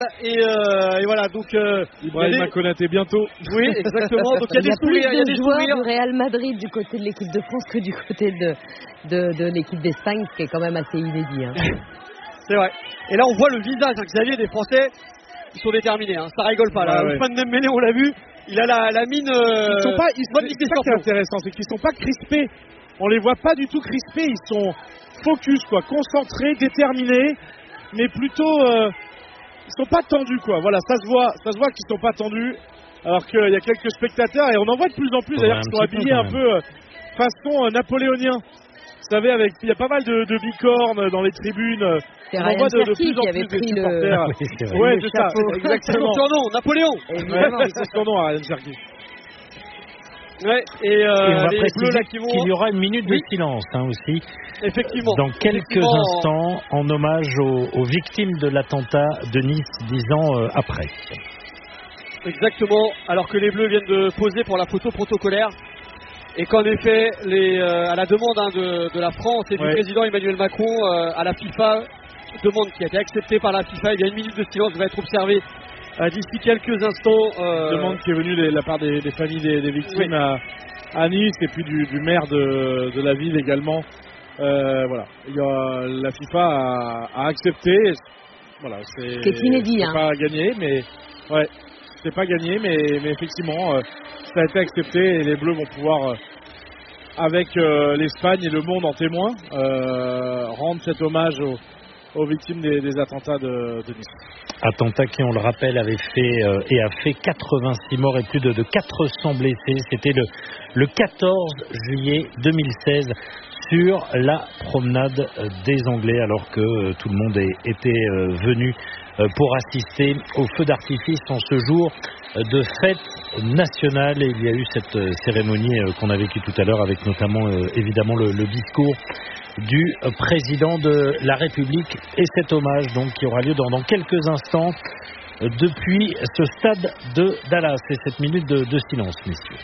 Et voilà, donc Ibrahima Konaté bientôt. Oui, exactement. Donc il y a des sourires, il y a des joueurs sourires du Real Madrid du côté de l'équipe de France que du côté de l'équipe d'Espagne, ce qui est quand même assez inédit. Hein. C'est vrai. Et là, on voit le visage, Xavier, des Français. Ils sont déterminés. Hein. Ça rigole pas. Là, Ousmane Dembélé, on l'a vu. Il a la mine. Ils sont pas. C'est ça qui est intéressant, c'est qu'ils sont pas crispés. On les voit pas du tout crispés. Ils sont focus, quoi, concentrés, déterminés, mais plutôt. Ils sont pas tendus, quoi. Voilà, ça se voit qu'ils sont pas tendus. Alors qu'il y a quelques spectateurs et on en voit de plus en plus d'ailleurs qui sont habillés un peu façon napoléonien. Vous savez, il y a pas mal de bicornes dans les tribunes. C'est on en voit de plus en qui avait plus pris des supporters. Oui, c'est ça, exactement. C'est son surnom, Napoléon. C'est son surnom, Ryan Cherki. Ouais, et on va les préciser bleus là qui vont... qu'il y aura une minute de silence aussi. Effectivement. Dans quelques instants, en hommage aux victimes de l'attentat de Nice 10 ans après. Exactement, alors que les Bleus viennent de poser pour la photo protocolaire. Et qu'en effet, à la demande de la France et du président Emmanuel Macron à la FIFA, demande qui a été acceptée par la FIFA, il y a une minute de silence qui va être observée d'ici quelques instants. Demande qui est venue de la part des familles des victimes à Nice et puis du maire de la ville également. Voilà, la FIFA a accepté. Voilà, c'est inédit. C'est pas gagné, mais c'est pas gagné, mais effectivement, ça a été accepté et les Bleus vont pouvoir, avec l'Espagne et le monde en témoin, rendre cet hommage aux victimes des attentats de Nice. Attentat qui, on le rappelle, avait fait et a fait 86 morts et plus de 400 blessés. C'était le 14 juillet 2016 sur la promenade des Anglais, alors que tout le monde était venu pour assister au feu d'artifice en ce jour de fête nationale. Et il y a eu cette cérémonie qu'on a vécue tout à l'heure avec notamment évidemment le discours du président de la République et cet hommage donc qui aura lieu dans quelques instants depuis ce stade de Dallas. Et cette minute de silence, messieurs.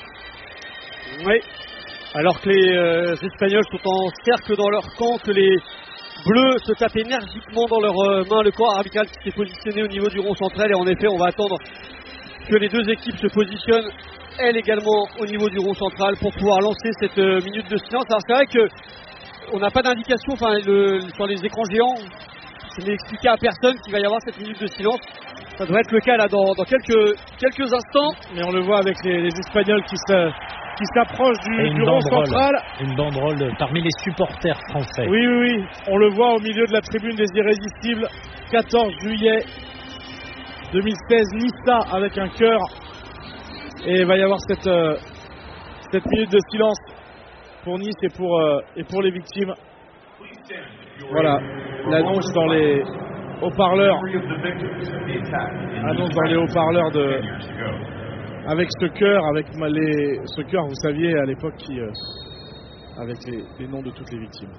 Oui, alors que les Espagnols sont en cercle dans leur camp, que les Bleus se tapent énergiquement dans leurs mains, le corps arbitral qui s'est positionné au niveau du rond central. Et en effet, on va attendre que les deux équipes se positionnent elles également au niveau du rond central pour pouvoir lancer cette minute de silence. Alors c'est vrai que on n'a pas d'indication sur les écrans géants. Je n'ai expliqué à personne qu'il va y avoir cette minute de silence. Ça devrait être le cas là dans quelques instants. Mais on le voit avec les Espagnols qui s'approchent du rond central. Une banderole parmi les supporters français. Oui. On le voit au milieu de la tribune des Irrésistibles. 14 juillet 2016, Nissa avec un cœur. Et il va y avoir cette minute de silence pour Nice et pour les victimes. Voilà, l'annonce dans les haut-parleurs. Annonce dans les haut-parleurs avec ce cœur, ce cœur, vous saviez à l'époque avec les noms de toutes les victimes.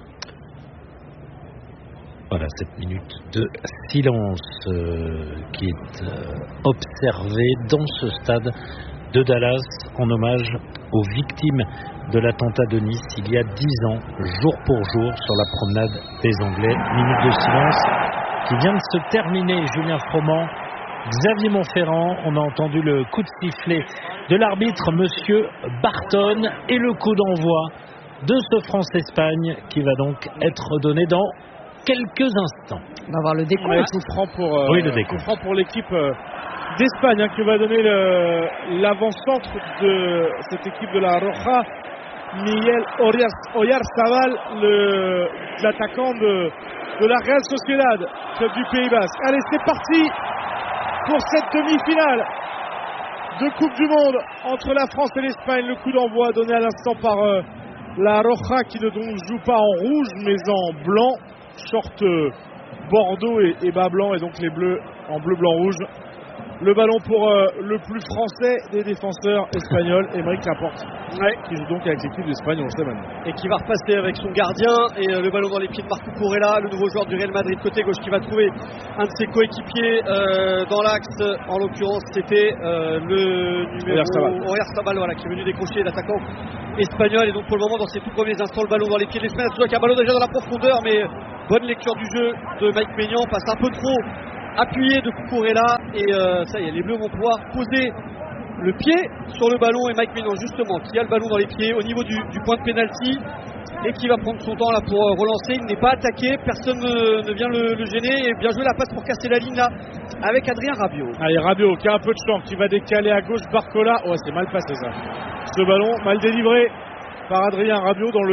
Voilà cette minute de silence qui est observée dans ce stade de Dallas en hommage aux victimes de l'attentat de Nice il y a 10 ans, jour pour jour, sur la promenade des Anglais. Minute de silence qui vient de se terminer. Julien Froment, Xavier Montferrand, on a entendu le coup de sifflet de l'arbitre, Monsieur Barton, et le coup d'envoi de ce France-Espagne qui va donc être donné dans quelques instants. On va voir le décompte. Ouais, coup franc pour l'équipe d'Espagne qui va donner l'avant-centre de cette équipe de la Roja. Miguel Oyarzabal, l'attaquant de la Real Sociedad, club du Pays Basque. Allez, c'est parti pour cette demi-finale de Coupe du Monde entre la France et l'Espagne. Le coup d'envoi donné à l'instant par la Roja qui ne joue pas en rouge mais en blanc, short bordeaux et bas blanc, et donc les Bleus en bleu, blanc, rouge. Le ballon pour le plus français des défenseurs espagnols, Aymeric Laporte, qui joue donc avec l'équipe d'Espagne, on le sait maintenant. Et qui va repasser avec son gardien et le ballon dans les pieds de Marco Corella, le nouveau joueur du Real Madrid côté gauche, qui va trouver un de ses coéquipiers dans l'axe. En l'occurrence, c'était le numéro Oyarzabal, qui est venu décrocher l'attaquant espagnol. Et donc pour le moment, dans ses tout premiers instants, le ballon dans les pieds de l'Espagne, avec un ballon déjà dans la profondeur, mais bonne lecture du jeu de Mike Maignan, passe un peu trop appuyé de Cucurella et ça y est, les Bleus vont pouvoir poser le pied sur le ballon et Mike Maignan justement qui a le ballon dans les pieds au niveau du point de pénalty et qui va prendre son temps là pour relancer. Il n'est pas attaqué, personne ne vient le gêner et bien joué la passe pour casser la ligne là avec Adrien Rabiot. Allez, Rabiot qui a un peu de champ, qui va décaler à gauche Barcola. Ouais, c'est mal passé ça. Ce ballon mal délivré par Adrien Rabiot dans le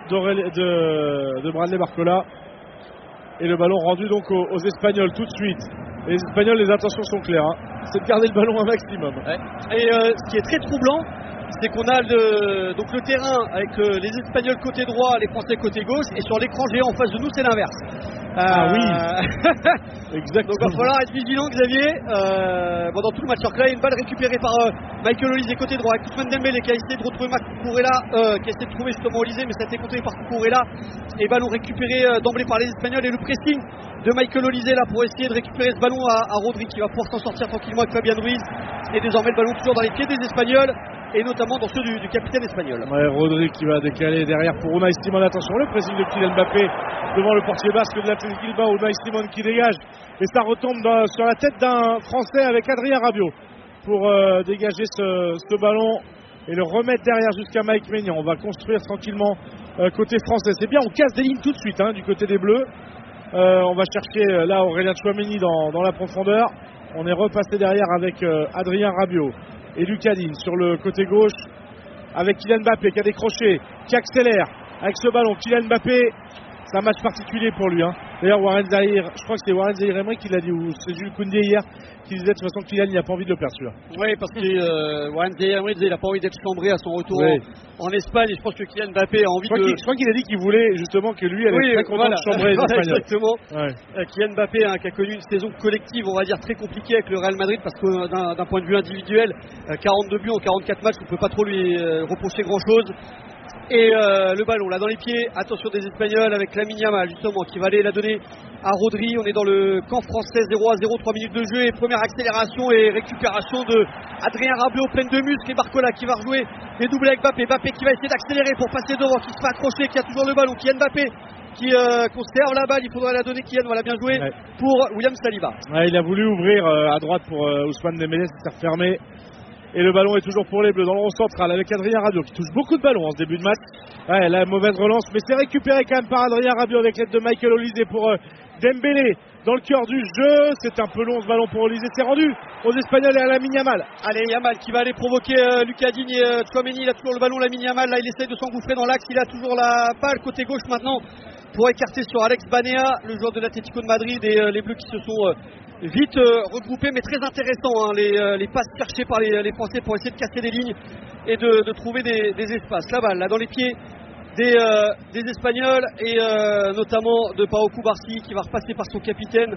dos de Bradley Barcola. Et le ballon rendu donc aux Espagnols tout de suite. Et les Espagnols, les intentions sont claires, hein. C'est de garder le ballon un maximum. Ouais. Et ce qui est très troublant, c'est qu'on a donc le terrain avec les Espagnols côté droit, les Français côté gauche, et sur l'écran géant en face de nous, c'est l'inverse. Ah oui. Exactement. Donc il va falloir être vigilant, Xavier. Dans tout le match. Alors que là, il y a une balle récupérée par Michael Olise côté droit, avec Ousmane Dembélé qui a essayé de retrouver Cucurella, qui a essayé de trouver justement Olise, mais ça a été contré par Cucurella. Et ballon récupéré d'emblée par les Espagnols, et le pressing de Michael Olise là pour essayer de récupérer ce ballon à Rodri qui va pouvoir s'en sortir tranquillement avec Fabian Ruiz. Et désormais le ballon toujours dans les pieds des Espagnols, et notamment dans ceux du capitaine espagnol. Ouais, Rodri qui va décaler derrière pour Unai Simon. Attention, le pressing de Kylian Mbappé devant le portier basque de l'Athletic Bilbao. Unai Simon qui dégage et ça retombe sur la tête d'un Français avec Adrien Rabiot pour dégager ce ballon et le remettre derrière jusqu'à Mike Maignan. On va construire tranquillement côté français. C'est bien, on casse des lignes tout de suite du côté des Bleus. On va chercher là Aurélien Tchouameni dans la profondeur. On est repassé derrière avec Adrien Rabiot et Lucas Digne sur le côté gauche avec Kylian Mbappé qui a décroché, qui accélère avec ce ballon. Kylian Mbappé, c'est un match particulier pour lui. D'ailleurs, Warren Zahir, je crois que c'était Warren Zahir Emery qui l'a dit, ou c'est Jules Koundé hier, qui disait de toute façon Kylian il n'a pas envie de le perdre celui-là. Oui, parce que Warren Zahir Emery disait qu'il n'a pas envie d'être chambré à son retour en Espagne, et je pense que Kylian Mbappé a envie je crois qu'il a dit qu'il voulait justement que lui allait être très content de chambrer les Espagnols. Exactement. Ouais. Kylian Mbappé qui a connu une saison collective, on va dire, très compliquée avec le Real Madrid, parce que d'un point de vue individuel, 42 buts en 44 matchs, on ne peut pas trop lui reprocher grand-chose. Et le ballon là dans les pieds, attention des Espagnols avec Lamine Yamal justement qui va aller la donner à Rodri. On est dans le camp français, 0-0, 3 minutes de jeu et première accélération et récupération de Adrien Rabiot pleine de muscles, et Barcola qui va rejouer les doublés avec Mbappé qui va essayer d'accélérer pour passer devant, qui se fait accrocher, qui a toujours le ballon, Kylian Mbappé qui conserve la balle, il faudra la donner. Kylian, voilà, bien joué pour William Saliba. Il a voulu ouvrir à droite pour Ousmane Dembélé, c'est refermé. Et le ballon est toujours pour les Bleus dans le rond central avec Adrien Rabiot qui touche beaucoup de ballons en ce début de match. La mauvaise relance, mais c'est récupéré quand même par Adrien Rabiot avec l'aide de Michael Olise pour Dembélé dans le cœur du jeu. C'est un peu long ce ballon pour Olise, c'est rendu aux Espagnols et à Lamine Yamal. Allez, Yamal qui va aller provoquer Lucas Digne et Tchouameni. Il a toujours le ballon, Lamine Yamal là il essaye de s'engouffrer dans l'axe, il a toujours la balle côté gauche maintenant pour écarter sur Alex Banea, le joueur de l'Atlético de Madrid, et les Bleus qui se sont vite regroupés, mais très intéressant les passes cherchées par les Français pour essayer de casser des lignes et de trouver des espaces. La balle là dans les pieds des Espagnols, et notamment de Pau Cubarsí qui va repasser par son capitaine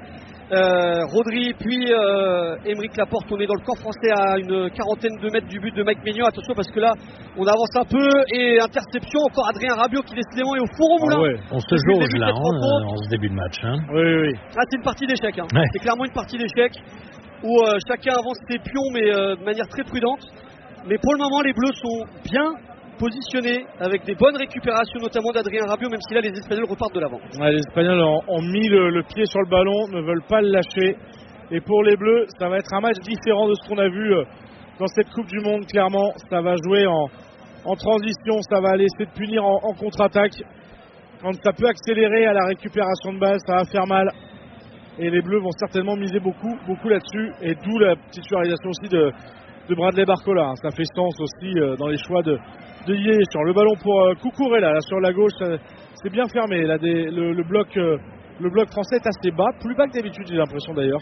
Rodri, puis Aymeric Laporte. On est dans le camp français à une quarantaine de mètres du but de Mike Maignan. Attention parce que là on avance un peu, et interception encore Adrien Rabiot qui décidément est au four au moulin. On se jauge là en ce début de match. Oui. C'est une partie d'échec. C'est clairement une partie d'échec où chacun avance ses pions, mais de manière très prudente. Mais pour le moment les Bleus sont bien positionnés avec des bonnes récupérations, notamment d'Adrien Rabiot, même si là les Espagnols repartent de l'avant. Les Espagnols ont mis le pied sur le ballon, ne veulent pas le lâcher. Et pour les Bleus, ça va être un match différent de ce qu'on a vu dans cette Coupe du Monde. Clairement, ça va jouer en transition, ça va aller essayer de punir en contre-attaque. Quand ça peut accélérer à la récupération de balle, ça va faire mal. Et les Bleus vont certainement miser beaucoup là-dessus. Et d'où la titularisation aussi de Bradley Barcola. Ça fait sens aussi dans les choix de Didier Deschamps. Le ballon pour Cucurella là, sur la gauche, c'est bien fermé. Là, le bloc français est assez bas, plus bas que d'habitude, j'ai l'impression d'ailleurs,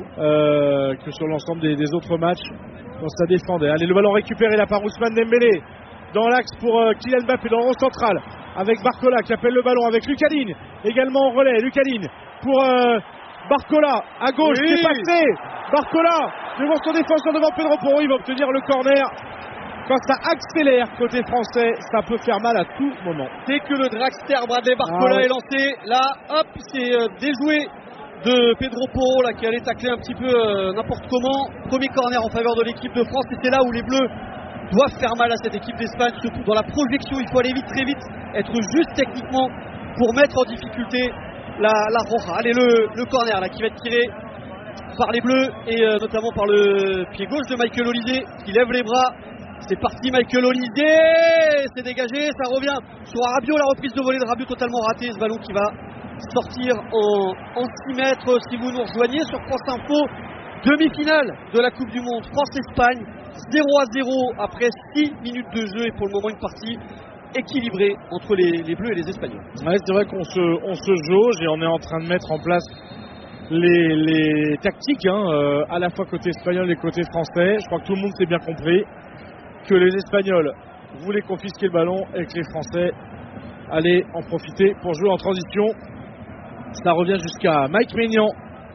que sur l'ensemble des autres matchs. Donc ça défendait. Allez, le ballon récupéré là par Ousmane Dembélé dans l'axe pour Kylian Mbappé dans le rond central avec Barcola qui appelle le ballon avec Lucas Digne également en relais. Lucas Digne pour Barcola à gauche, qui est passé. Barcola devant son défenseur, devant Pedro Porro, il va obtenir le corner. Quand ça accélère côté français, ça peut faire mal à tout moment. Dès que le dragster Bradley Barcola est lancé, là, hop, c'est déjoué de Pedro Porro là, qui allait tacler un petit peu n'importe comment. Premier corner en faveur de l'équipe de France, et c'est là où les Bleus doivent faire mal à cette équipe d'Espagne, surtout dans la projection. Il faut aller vite, très vite, être juste techniquement pour mettre en difficulté la Roja. Allez, le corner là qui va être tiré par les Bleus et notamment par le pied gauche de Michael Olise qui lève les bras. C'est parti, Michael Olise, c'est dégagé, ça revient sur Rabiot, la reprise de volée de Rabiot totalement ratée, ce ballon qui va sortir en 6 mètres. Si vous nous rejoignez sur France Info, demi-finale de la Coupe du Monde, France-Espagne, 0-0 après 6 minutes de jeu et pour le moment une partie équilibrée entre les Bleus et les Espagnols. Ouais, c'est vrai qu'on se jauge et on est en train de mettre en place les tactiques à la fois côté espagnol et côté français. Je crois que tout le monde s'est bien compris que les Espagnols voulaient confisquer le ballon et que les Français allaient en profiter pour jouer en transition. Ça revient jusqu'à Mike Maignan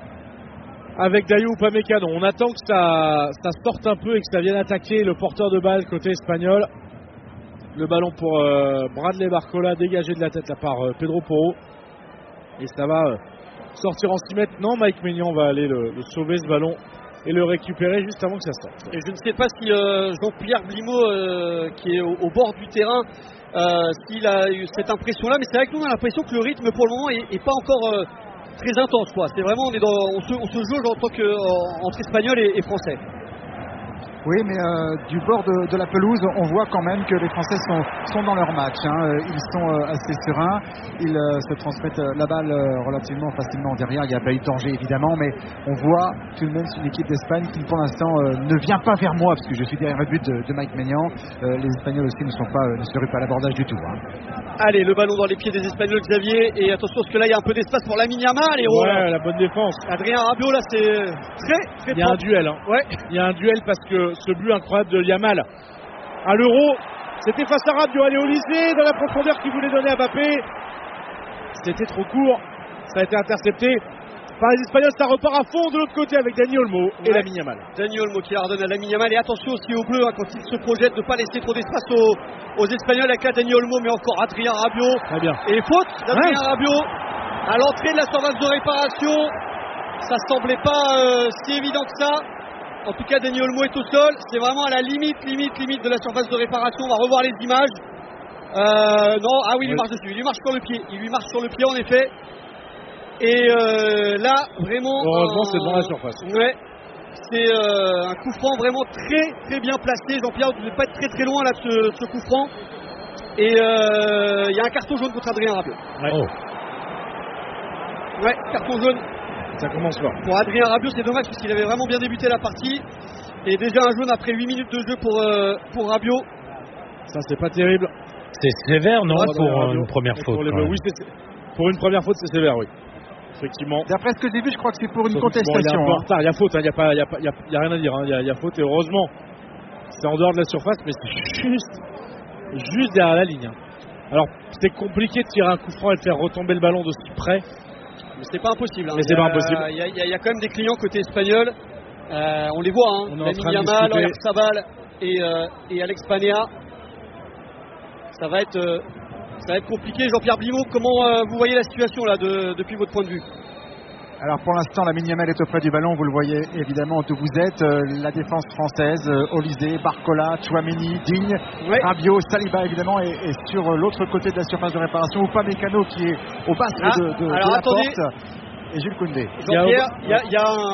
avec Dayot Upamecano. On attend que ça sorte un peu et que ça vienne attaquer le porteur de balle côté espagnol. Le ballon pour Bradley Barcola, dégagé de la tête là par Pedro Porro. Et ça va sortir en 6 mètres. Non, Mike Maignan va aller le sauver ce ballon et le récupérer juste avant que ça sorte. Et je ne sais pas si Jean-Pierre Blimaud, qui est au bord du terrain, s'il a eu cette impression-là, mais c'est vrai que nous on a l'impression que le rythme pour le moment est pas encore très intense, quoi. C'est vraiment on se jauge entre Espagnols et Français. Oui, mais du bord de la pelouse, on voit quand même que les Français sont dans leur match. Ils sont assez sereins. Ils se transmettent la balle relativement facilement derrière. Il y a pas eu de danger évidemment, mais on voit tout de même une équipe d'Espagne qui pour l'instant ne vient pas vers moi parce que je suis derrière le but de Mike Maignan. Les Espagnols aussi ne se ruent pas à l'abordage du tout. Allez, le ballon dans les pieds des Espagnols, Xavier, et attention parce que là il y a un peu d'espace pour Lamine Yamal. Ouais, la bonne défense. Adrien Rabiot là c'est très il y a un duel. Ouais. Il y a un duel parce que ce but incroyable de Yamal à l'Euro, c'était face à Rabiot, allez au lycée dans la profondeur qu'il voulait donner à Mbappé. C'était trop court, ça a été intercepté par les Espagnols. Ça repart à fond de l'autre côté avec Dani Olmo et Lamine Yamal. Dani Olmo qui la redonne à Lamine Yamal, et attention aussi aux Bleus quand ils se projettent de ne pas laisser trop d'espace aux Espagnols avec la Dani Olmo, mais encore Adrien Rabiot. Très bien. Et faute d'Adrien Rabiot à l'entrée de la surface de réparation. Ça semblait pas si évident que ça. En tout cas, Dani Olmo est au sol. C'est vraiment à la limite de la surface de réparation. On va revoir les images. Non, ah oui, il lui marche dessus. Il lui marche sur le pied, en effet. Et là, vraiment. Heureusement, c'est devant la surface. Ouais. C'est un coup franc vraiment très bien placé. Jean-Pierre, vous ne devez pas être très loin là de ce coup franc. Et il y a un carton jaune contre Adrien Rabiot. Ouais. Oh. Ouais, carton jaune. Ça commence là. Pour Adrien Rabiot, c'est dommage parce qu'il avait vraiment bien débuté la partie. Et déjà un jaune après 8 minutes de jeu pour Rabiot. Ça, c'est pas terrible. C'est sévère, non, pour une première faute. Oui, pour une première faute, c'est sévère, oui. Effectivement. D'après ce que j'ai vu, je crois que c'est pour une Bon, contestation. il est un peu en retard, il y a faute, il n'y a rien à dire. Il y a faute et heureusement, c'est en dehors de la surface, mais c'est juste derrière la ligne. Alors, c'est compliqué de tirer un coup franc et de faire retomber le ballon d'aussi près. Mais c'est pas impossible. Mais c'est pas impossible. Il y a quand même des clients côté espagnol. On les voit, Lamine Yamal, Oyarzabal et Alex Panea. Ça va être compliqué. Jean-Pierre Blimaud, comment vous voyez la situation là depuis votre point de vue? Alors pour l'instant, Lamine Yamal est auprès du ballon, vous le voyez évidemment d'où vous êtes. La défense française, Olise, Barcola, Tchouaméni, Digne, Rabiot, Saliba évidemment, et sur l'autre côté de la surface de réparation, Upamecano qui est au basque de la porte, et Jules Koundé. Jean-Pierre, il y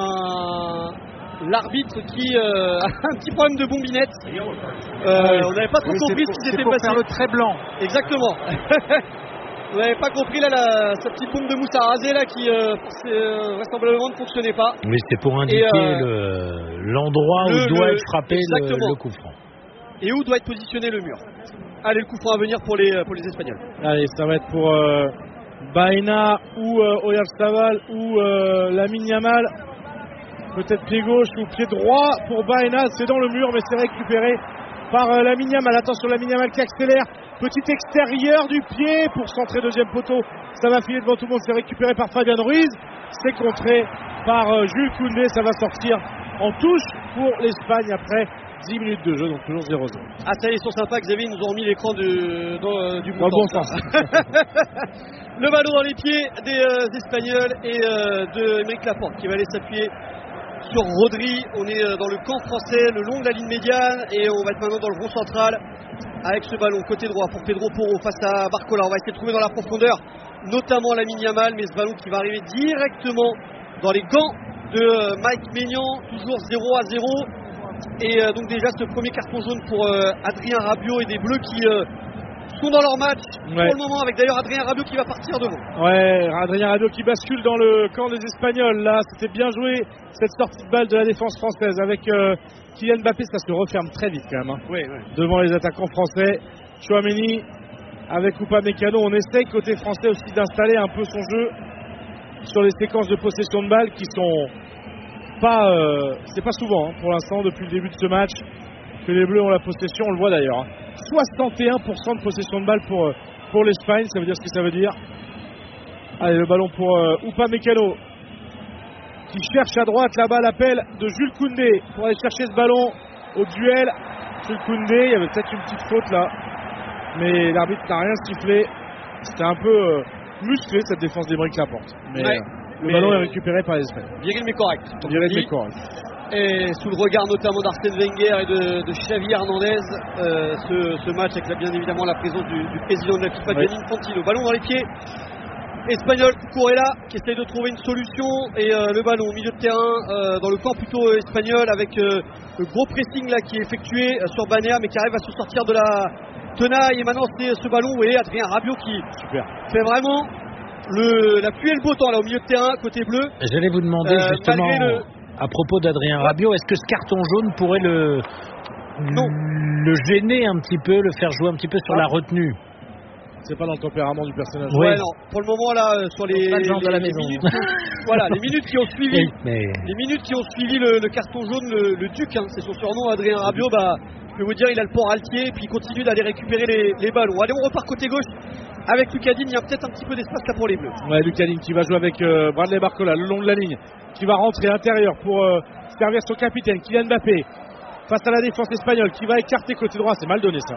a l'arbitre qui a un petit problème de bombinette. On n'avait pas trop compris ce qui s'était passé. C'est pour faire le trait blanc. Exactement. Vous n'avez pas compris là sa petite bombe de mousse à raser là qui vraisemblablement ne fonctionnait pas. Mais c'est pour indiquer l'endroit où doit être frappé le coup franc. Et où doit être positionné le mur. Allez, le coup franc à venir pour les Espagnols. Allez, ça va être pour Baena ou Oyarzabal ou Lamine Yamal. Peut-être pied gauche ou pied droit pour Baena. C'est dans le mur, mais c'est récupéré par Lamine Yamal. Attention, Lamine Yamal qui accélère. Petit extérieur du pied pour centrer deuxième poteau. Ça va filer devant tout le monde. C'est récupéré par Fabian Ruiz. C'est contré par Jules Koundé. Ça va sortir en touche pour l'Espagne après 10 minutes de jeu. Donc toujours 0-0. Ah, ça y est, ils sont sympas. Xavier, ils nous ont remis l'écran du bon sens. Le ballon dans les pieds des Espagnols et de Aymeric Laporte qui va aller s'appuyer sur Rodri. On est dans le camp français, le long de la ligne médiane, et on va être maintenant dans le rond central avec ce ballon côté droit pour Pedro Porro face à Barcola. On va essayer de trouver dans la profondeur notamment Lamine Yamal, mais ce ballon qui va arriver directement dans les gants de Mike Maignan, toujours 0-0. Et donc déjà ce premier carton jaune pour Adrien Rabiot et des Bleus qui sont dans leur match pour le moment, avec d'ailleurs Adrien Rabiot qui va partir devant. Ouais, Adrien Rabiot qui bascule dans le camp des Espagnols. Là, c'était bien joué cette sortie de balle de la défense française avec Kylian Mbappé. Ça se referme très vite quand même devant les attaquants français. Tchouaméni avec Upamecano. On essaye côté français aussi d'installer un peu son jeu sur les séquences de possession de balle qui sont pas, c'est pas souvent pour l'instant depuis le début de ce match que les Bleus ont la possession. On le voit d'ailleurs. 61% de possession de balle pour l'Espagne, ça veut dire ce que ça veut dire. Allez, le ballon pour Upamecano qui cherche à droite là-bas l'appel de Jules Koundé pour aller chercher ce ballon au duel. Jules Koundé, il y avait peut-être une petite faute là, mais l'arbitre n'a rien sifflé. C'était un peu musclé cette défense des Briques Laporte. Mais le ballon est récupéré par les Espagnols. Viril mais correct. Viril mais correct. Et sous le regard notamment d'Arsène Wenger et de Xavi Hernandez, ce match avec bien évidemment la présence du président de la FIFA, Gianni Infantino. Ballon dans les pieds espagnol, Cucurella qui essaye de trouver une solution et le ballon au milieu de terrain dans le camp plutôt espagnol avec le gros pressing là qui est effectué sur Banea mais qui arrive à se sortir de la tenaille. Et maintenant c'est ce ballon où est Adrien Rabiot qui fait vraiment la pluie et le beau temps là au milieu de terrain côté bleu. J'allais vous demander justement à propos d'Adrien Rabiot, est-ce que ce carton jaune pourrait le gêner un petit peu, le faire jouer un petit peu sur la retenue? C'est pas dans le tempérament du personnage. Ouais, non. Pour le moment là, sur les minutes, voilà, les minutes qui ont suivi, les minutes qui ont suivi le carton jaune, le Duc, c'est son surnom, Adrien Rabiot. Je peux vous dire, il a le port altier et puis il continue d'aller récupérer les ballons. Allez, on repart côté gauche avec Lucas Digne. Il y a peut-être un petit peu d'espace là pour les Bleus. Ouais, Lucas Digne qui va jouer avec Bradley Barcola le long de la ligne, qui va rentrer intérieur pour servir son capitaine Kylian Mbappé face à la défense espagnole qui va écarter côté droit. C'est mal donné ça.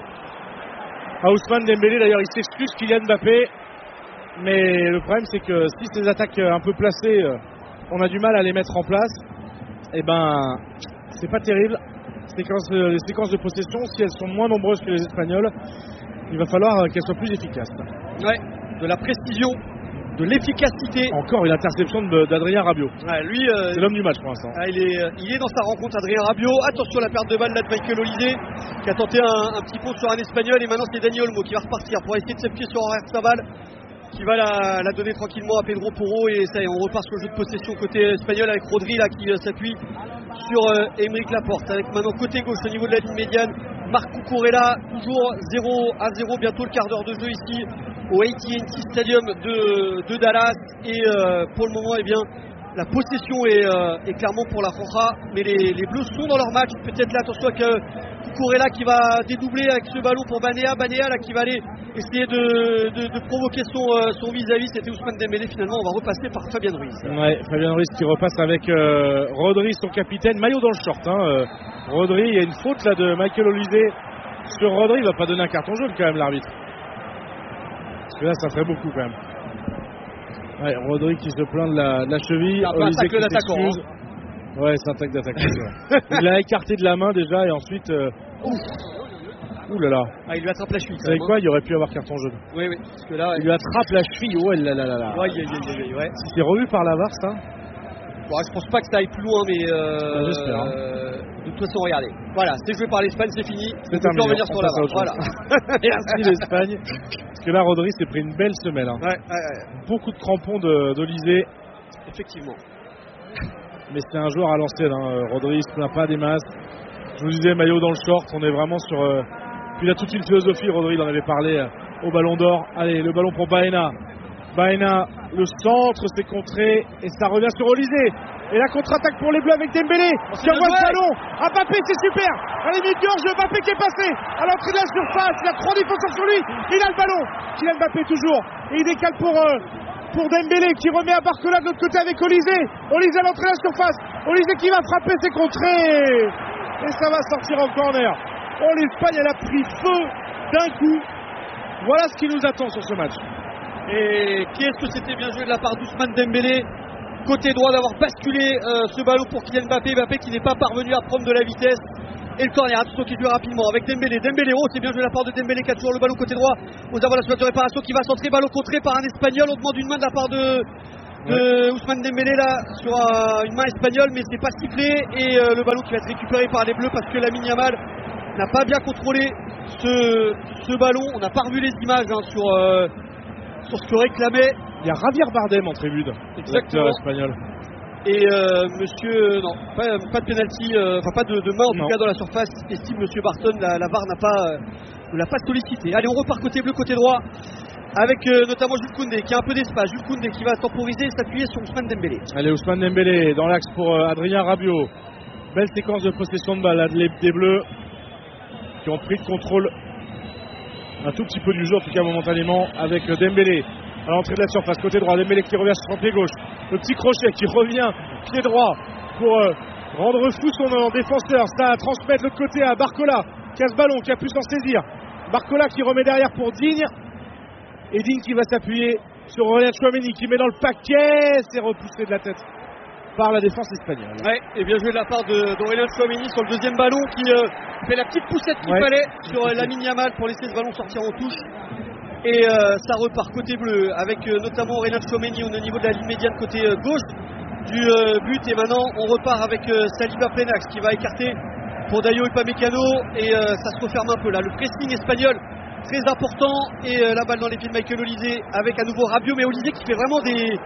Ousmane Dembélé d'ailleurs il s'excuse Kylian Mbappé, mais le problème c'est que si ces attaques un peu placées on a du mal à les mettre en place, et c'est pas terrible. Les séquences de possession, si elles sont moins nombreuses que les Espagnols, il va falloir qu'elles soient plus efficaces. Ouais, de la précision, de l'efficacité. Encore une interception d'Adrien Rabiot. Ouais, lui, c'est l'homme du match pour l'instant. Il est dans sa rencontre, Adrien Rabiot. Attention à la perte de balle là de Michael Olise qui a tenté un petit pont sur un Espagnol. Et maintenant c'est Dani Olmo qui va repartir pour essayer de s'appuyer sur Oyarzabal qui va la donner tranquillement à Pedro Porro. Et ça y est, on repart sur le jeu de possession côté espagnol avec Rodri là qui s'appuie sur Aymeric Laporte. Avec maintenant côté gauche au niveau de la ligne médiane, Marc Cucurella, toujours 0-0, bientôt le quart d'heure de jeu ici au AT&T Stadium de Dallas. Et pour le moment, la possession est clairement pour la Roja, mais les Bleus sont dans leur match. Peut-être là, attention avec Cucurella qui va dédoubler avec ce ballon pour Banea là qui va aller essayer de provoquer son vis-à-vis. C'était Ousmane Dembélé. Finalement on va repasser par Fabien Ruiz. Ouais, Fabien Ruiz qui repasse avec Rodri, son capitaine, maillot dans le short. Rodri, il y a une faute là de Michael Olise sur Rodri. Il va pas donner un carton jaune quand même l'arbitre, parce que là ça ferait beaucoup quand même. Ouais, Rodri qui se plaint de la cheville. Olise qui s'excuse. Ouais, c'est un tacle d'attaquant. Il l'a écarté de la main déjà et ensuite. Ouh là là. Il lui attrape la cheville. Vous savez quoi, il aurait pu avoir carton jaune. Oui, parce que là. Il lui attrape la cheville. Ouais, là. Ouais. Si c'est revu par la VAR, ça. Bon, je pense pas que ça aille plus loin, mais. J'espère. De toute façon, regardez. Voilà, c'est joué par l'Espagne, c'est fini. C'est terminé. On peut revenir sur la VAR. Voilà. Merci l'Espagne. Parce que là, Rodri s'est pris une belle semelle. Ouais. Beaucoup de crampons d'Olise. Effectivement. Mais c'est un joueur à l'ancienne. Rodri, il se plaint pas des masses. Je vous disais, maillot dans le short. On est vraiment sur. Puis il a toute une philosophie. Rodri, il en avait parlé au Ballon d'Or. Allez, le ballon pour Baena. Le centre, c'est contré. Et ça revient sur Olise. Et la contre-attaque pour les Bleus avec Dembélé qui envoie le ballon à Mbappé, c'est super. Allez, mid-gorge, Mbappé qui est passé à l'entrée de la surface. Il a 3 défenseurs sur lui. Il a le ballon. Kylian Mbappé toujours. Et il décale pour Dembélé qui remet à Barcola de l'autre côté avec Olise. Olise à l'entrée de la surface. Olise qui va frapper, c'est contré. Et ça va sortir en corner. Oh, l'Espagne, elle a pris feu d'un coup. Voilà ce qui nous attend sur ce match. Et qui est-ce que c'était bien joué de la part d'Ousmane Dembélé, côté droit, d'avoir basculé ce ballon pour Kylian Mbappé qui n'est pas parvenu à prendre de la vitesse. Et le corner, attention qui joue rapidement avec Dembélé, c'est bien joué de la part de Dembélé qui a toujours le ballon côté droit. On a la surface de réparation qui va centrer, ballon contré par un Espagnol. On demande une main de la part de de Ousmane Dembélé là sur une main espagnole, mais c'est pas sifflé et le ballon qui va être récupéré par les Bleus parce que Lamine Yamal n'a pas bien contrôlé ce ballon. On n'a pas revu les images sur ce que réclamait. Il y a Javier Bardem en tribune, exactement, espagnol. Et monsieur, non, pas de penalty, pas de main en tout cas dans la surface. Estime monsieur Barton, la VAR ne l'a pas sollicité. Allez, on repart côté bleu, côté droit, avec notamment Jules Koundé qui a un peu d'espace. Jules Koundé qui va temporiser et s'appuyer sur Ousmane Dembélé. Allez, Ousmane Dembélé dans l'axe pour Adrien Rabiot. Belle séquence de possession de balle des Bleus qui ont pris le contrôle un tout petit peu du jeu, en tout cas momentanément, avec Dembélé à l'entrée de la surface, côté droit. Dembélé qui revient sur son pied gauche. Le petit crochet qui revient pied droit pour rendre fou son défenseur. Ça à transmettre de l'autre côté à Barcola qui a ce ballon, qui a pu s'en saisir. Barcola qui remet derrière pour Digne. Et Digne qui va s'appuyer sur Aurélien Tchouaméni qui met dans le paquet. C'est repoussé de la tête par la défense espagnole. Ouais, et bien joué de la part d'Aurélien Tchouaméni sur le deuxième ballon qui fait la petite poussette qu'il fallait sur Lamine Yamal pour laisser ce ballon sortir en touche. Et ça repart côté bleu avec notamment Aurélien Tchouaméni au niveau de la ligne médiane côté gauche du but. Et maintenant on repart avec Saliba Plenax qui va écarter pour Dayo Upamecano et ça se referme un peu là. Le pressing espagnol très important et la balle dans les pieds de Michael Olise avec à nouveau Rabiot, mais Olise qui fait vraiment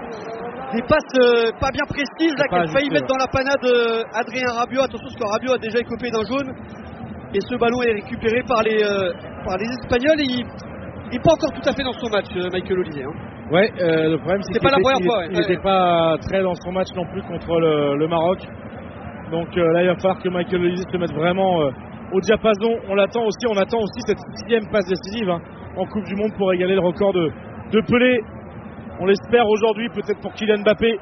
des passes pas bien précises là, qui a failli mettre dans la panade Adrien Rabiot. Attention parce que Rabiot a déjà écopé d'un jaune et ce ballon est récupéré par les Espagnols et il n'est pas encore tout à fait dans son match, Michael Olise. Ouais, le problème c'est pas la première fois. Il n'était pas très dans son match non plus contre le Maroc. Donc là il va falloir que Michael Olise se mette vraiment au diapason. On attend aussi cette 6e passe décisive en Coupe du Monde pour égaler le record de Pelé. On l'espère aujourd'hui, peut-être pour Kylian Mbappé.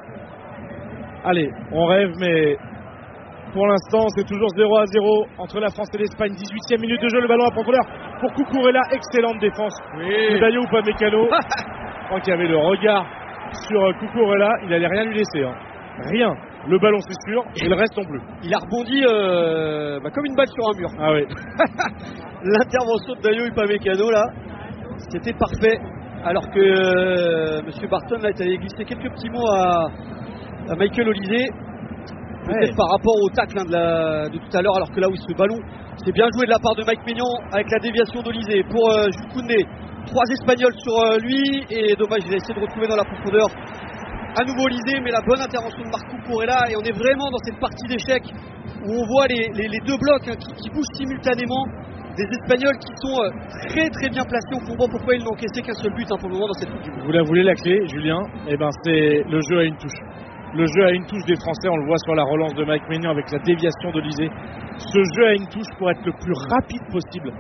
Allez, on rêve, mais pour l'instant, c'est toujours 0-0 entre la France et l'Espagne. 18e minute de jeu, le ballon à profondeur pour Cucurella. Excellente défense de Dayo Upamecano. Je crois qu'il y avait le regard sur Cucurella. Il n'allait rien lui laisser. Rien. Le ballon, c'est sûr, et le reste non plus. Il a rebondi comme une balle sur un mur. Ah oui. L'intervention de Dayo Upamecano, là, c'était parfait. Alors que monsieur Barton là, est allé glisser quelques petits mots à Michael Olise, peut-être par rapport au tacle de tout à l'heure, alors que là où ce ballon, c'est bien joué de la part de Mike Maignan avec la déviation d'Olise pour Jules Koundé. 3 Espagnols sur lui et dommage, il a essayé de retrouver dans la profondeur à nouveau Olise, mais la bonne intervention de Marc Cucurella et on est vraiment dans cette partie d'échec où on voit les deux blocs qui bougent simultanément. Des Espagnols qui sont très très bien placés. On comprend pourquoi ils n'ont encaissé qu'un seul but pour le moment dans cette Coupe du Monde. Vous la voulez la clé, Julien? C'est le jeu à une touche. Le jeu à une touche des Français, on le voit sur la relance de Mike Maignan avec la déviation d'Olise. Ce jeu à une touche pour être le plus rapide possible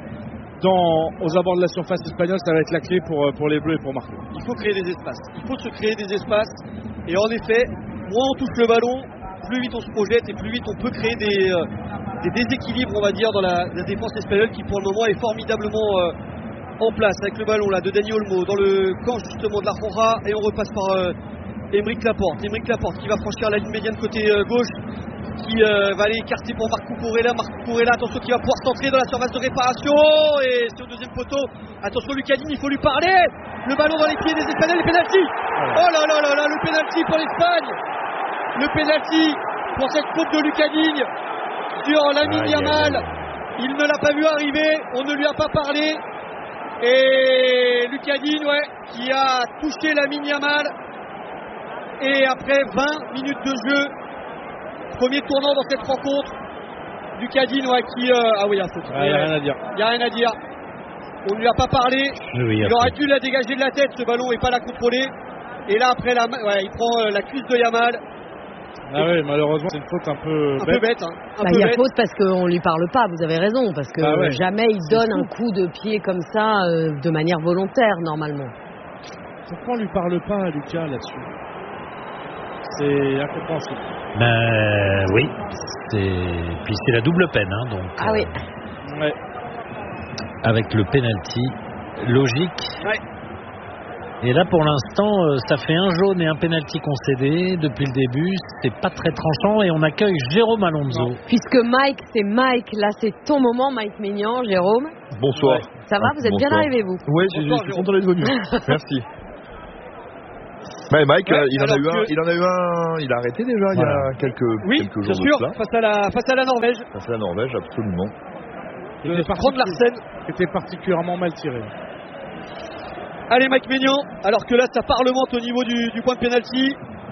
aux abords de la surface espagnole, ça va être la clé pour les Bleus et pour Marco. Il faut créer des espaces. Il faut se créer des espaces. Et en effet, moins on touche le ballon, plus vite on se projette et plus vite on peut créer des déséquilibres, on va dire, dans la défense espagnole qui pour le moment est formidablement en place avec le ballon là de Dani Olmo dans le camp justement de la Roja et on repasse par Aymeric Laporte qui va franchir la ligne médiane côté gauche qui va aller écarter pour Marc Cucurella. Attention, qui va pouvoir centrer dans la surface de réparation et c'est au deuxième poteau. Attention Lucas Digne, il faut lui parler. Le ballon dans les pieds des Espagnols, le pénalty. Oh là là là là, le pénalty pour l'Espagne. Le pénalty pour cette faute de Lucas Digne sur Lamine Yamal. Il ne l'a pas vu arriver, on ne lui a pas parlé. Et Lucas Digne qui a touché Lamine Yamal. Et après 20 minutes de jeu, premier tournant dans cette rencontre, Lucas Digne qui... il y a faute. Il n'y a rien à dire. Il n'y a rien à dire. On ne lui a pas parlé. Oui, il aurait dû la dégager de la tête, ce ballon, et pas la contrôler. Et là, après, il prend la cuisse de Yamal. Ah oui, malheureusement, c'est une faute un peu bête. Il y a faute parce qu'on ne lui parle pas, vous avez raison. Parce que jamais il donne un coup de pied comme ça de manière volontaire, normalement. Pourquoi on ne lui parle pas à Lucas là-dessus? C'est incompréhensible. Oui, puis c'est la double peine, donc. Ah oui. Avec le penalty logique. Ouais. Et là, pour l'instant, ça fait un jaune et un penalty concédé depuis le début. C'est pas très tranchant et on accueille Jérôme Alonso. Puisque Mike, c'est Mike, là c'est ton moment, Mike Maignan. Jérôme. Bonsoir. Ça va, vous êtes bien arrivé, vous? Oui, je suis content d'être venu. Merci. Mike, il en a eu un, il a arrêté déjà il y a quelques jours bien sûr, face à la Norvège. Face à la Norvège, absolument. Prendre Larsen. Était particulièrement mal tiré. Allez, Mike Maignan, alors que là ça parlemente au niveau du point de pénalty.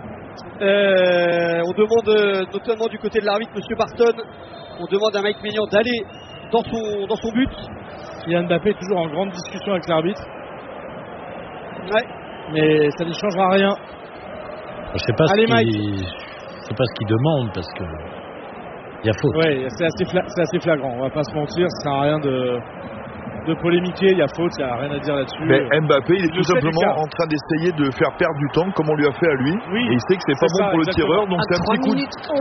On demande notamment du côté de l'arbitre, Monsieur Barton, on demande à Mike Maignan d'aller dans son but. Kylian Mbappé est toujours en grande discussion avec l'arbitre. Ouais. Mais ça ne changera rien. Je sais pas ce qu'il demande parce que il y a faute. Oui, c'est assez flagrant. On va pas se mentir, ça sert à rien de polémiquer. Il y a faute, il n'y a rien à dire là-dessus. Mais Mbappé, il est tout simplement en train d'essayer de faire perdre du temps, comme on lui a fait à lui. Oui, et il sait que c'est pas bon pour le tireur, donc c'est un petit coup.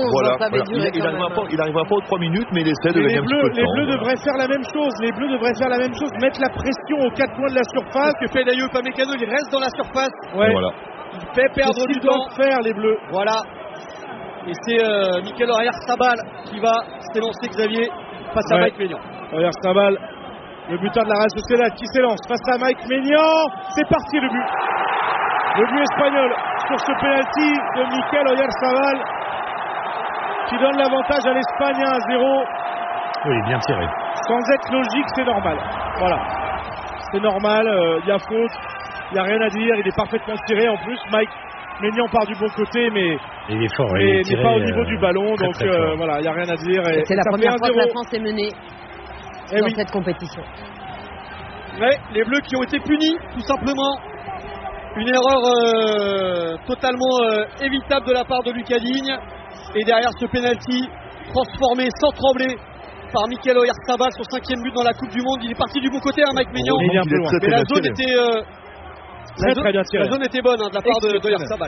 Il n'arrivera pas aux 3 minutes, mais il essaie de gagner un petit peu de temps. Les Bleus devraient faire la même chose. Les Bleus devraient faire la même chose, mettre la pression aux 4 coins de la surface. Que fait Dayo Upamecano, il reste dans la surface. Ouais. Voilà. Il fait perdre du temps. Faire les Bleus. Voilà. Et c'est Mikel Oyarzabal qui va s'élancer, Xavier, face à Mike Maignan. Oyarzabal, le buteur de la Real Sociedad qui s'élance face à Mike Maignan. C'est parti le but. Le but espagnol sur ce penalty de Mikel Oyarzabal qui donne l'avantage à l'Espagne 1-0. Oui, bien tiré. Sans être logique, c'est normal. Voilà. C'est normal, il y a faute, il n'y a rien à dire, il est parfaitement tiré en plus. Mike Maignan part du bon côté, mais il est fort, mais pas au niveau du ballon, donc voilà, il n'y a rien à dire. C'est la première fois que la France est menée dans cette compétition. Ouais, les Bleus qui ont été punis, tout simplement. Une erreur totalement évitable de la part de Lucas Digne. Et derrière ce penalty transformé sans trembler par Mikel Oyarzabal, son 5e but dans la Coupe du Monde. Il est parti du bon côté, Mike Maignan. Mais la zone était très bien tirée. La zone était bonne de la part de Oyarzabal.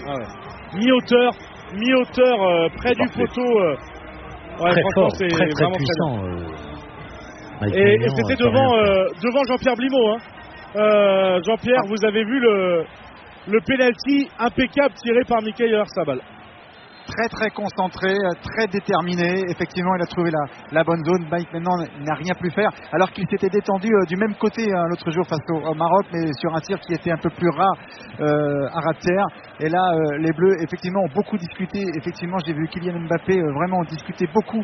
Mi-hauteur, près du poteau. Très fort, très puissant. Et c'était devant Jean-Pierre Blimaud. Jean-Pierre, vous avez vu le penalty impeccable tiré par Mikel Oyarzabal. Très concentré, très déterminé. Effectivement, il a trouvé la bonne zone. Mike maintenant n'a rien pu faire, alors qu'il s'était détendu du même côté l'autre jour face au Maroc, mais sur un tir qui était un peu plus rare à ras de terre. Et là, les Bleus effectivement ont beaucoup discuté. Effectivement, j'ai vu Kylian Mbappé vraiment discuter beaucoup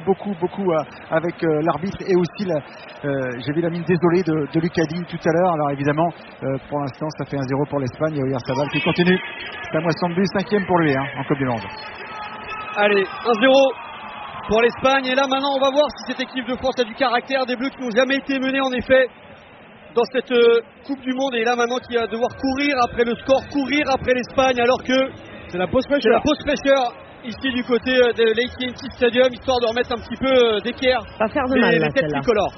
avec l'arbitre, et aussi j'ai vu la mine désolée de Lucas Digne tout à l'heure. Alors évidemment, pour l'instant, ça fait 1-0 pour l'Espagne. Et Oyarzabal qui continue sa moisson de but, 5e pour lui en Coupe du Monde. Allez, 1-0 pour l'Espagne. Et là maintenant on va voir si cette équipe de France a du caractère. Des Bleus qui n'ont jamais été menés en effet dans cette Coupe du Monde. Et là maintenant qui va devoir courir après le score, courir après l'Espagne, alors que c'est la pause fraîcheur ici du côté de l'AT&T Stadium, histoire de remettre un petit peu d'équerre les têtes tricolores.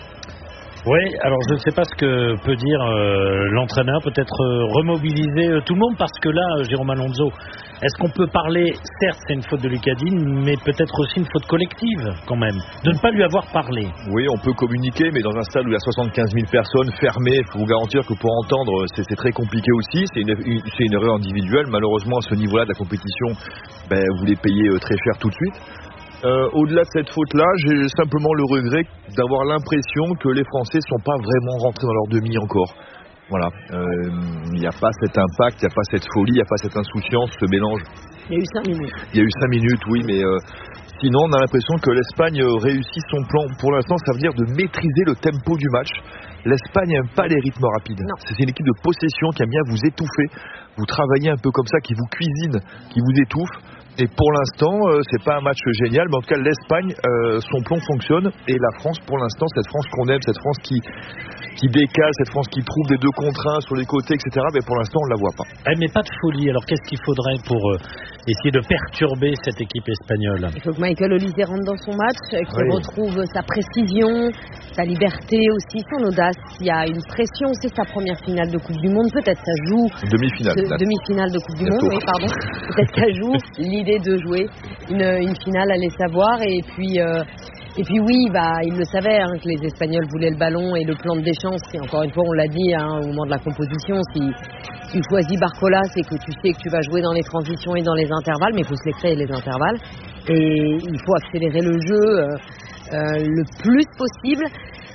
Oui, alors je ne sais pas ce que peut dire l'entraîneur, peut-être remobiliser tout le monde, parce que là, Jérôme Alonso, est-ce qu'on peut parler, certes c'est une faute de Lucas Digne, mais peut-être aussi une faute collective quand même, de ne pas lui avoir parlé? Oui, on peut communiquer, mais dans un stade où il y a 75 000 personnes fermées, il faut vous garantir que pour entendre, c'est très compliqué aussi, c'est une erreur individuelle. Malheureusement, à ce niveau-là de la compétition, vous les payez très cher tout de suite. Au-delà de cette faute-là, j'ai simplement le regret d'avoir l'impression que les Français ne sont pas vraiment rentrés dans leur demi encore. Voilà, il n'y a pas cet impact, il n'y a pas cette folie, il n'y a pas cette insouciance, ce mélange. Il y a eu 5 minutes. Il y a eu 5 minutes, oui, mais sinon on a l'impression que l'Espagne réussit son plan. Pour l'instant, ça veut dire de maîtriser le tempo du match. L'Espagne n'aime pas les rythmes rapides. C'est une équipe de possession qui aime bien vous étouffer. Vous travaillez un peu comme ça, qui vous cuisine, qui vous étouffe. Et pour l'instant, c'est pas un match génial, mais en tout cas l'Espagne, son plan fonctionne, et la France, pour l'instant, cette France qu'on aime, cette France qui décale, cette France qui trouve des 2 contre 1 sur les côtés, etc. Mais pour l'instant, on ne la voit pas. Mais pas de folie. Alors qu'est-ce qu'il faudrait pour essayer de perturber cette équipe espagnole? Il faut que Michael Olise rentre dans son match, qu'il retrouve sa précision, sa liberté aussi, son audace. Il y a une pression, c'est sa première finale de Coupe du Monde, peut-être ça joue. Demi-finale de Coupe du Monde, oui, pardon. Peut-être ça joue l'idée de jouer une finale, allez savoir. Et puis oui, il le savait que les Espagnols voulaient le ballon, et le plan de Deschamps, c'est encore une fois, on l'a dit au moment de la composition, si tu choisis Barcola, c'est que tu sais que tu vas jouer dans les transitions et dans les intervalles, mais il faut se les créer les intervalles, et il faut accélérer le jeu le plus possible.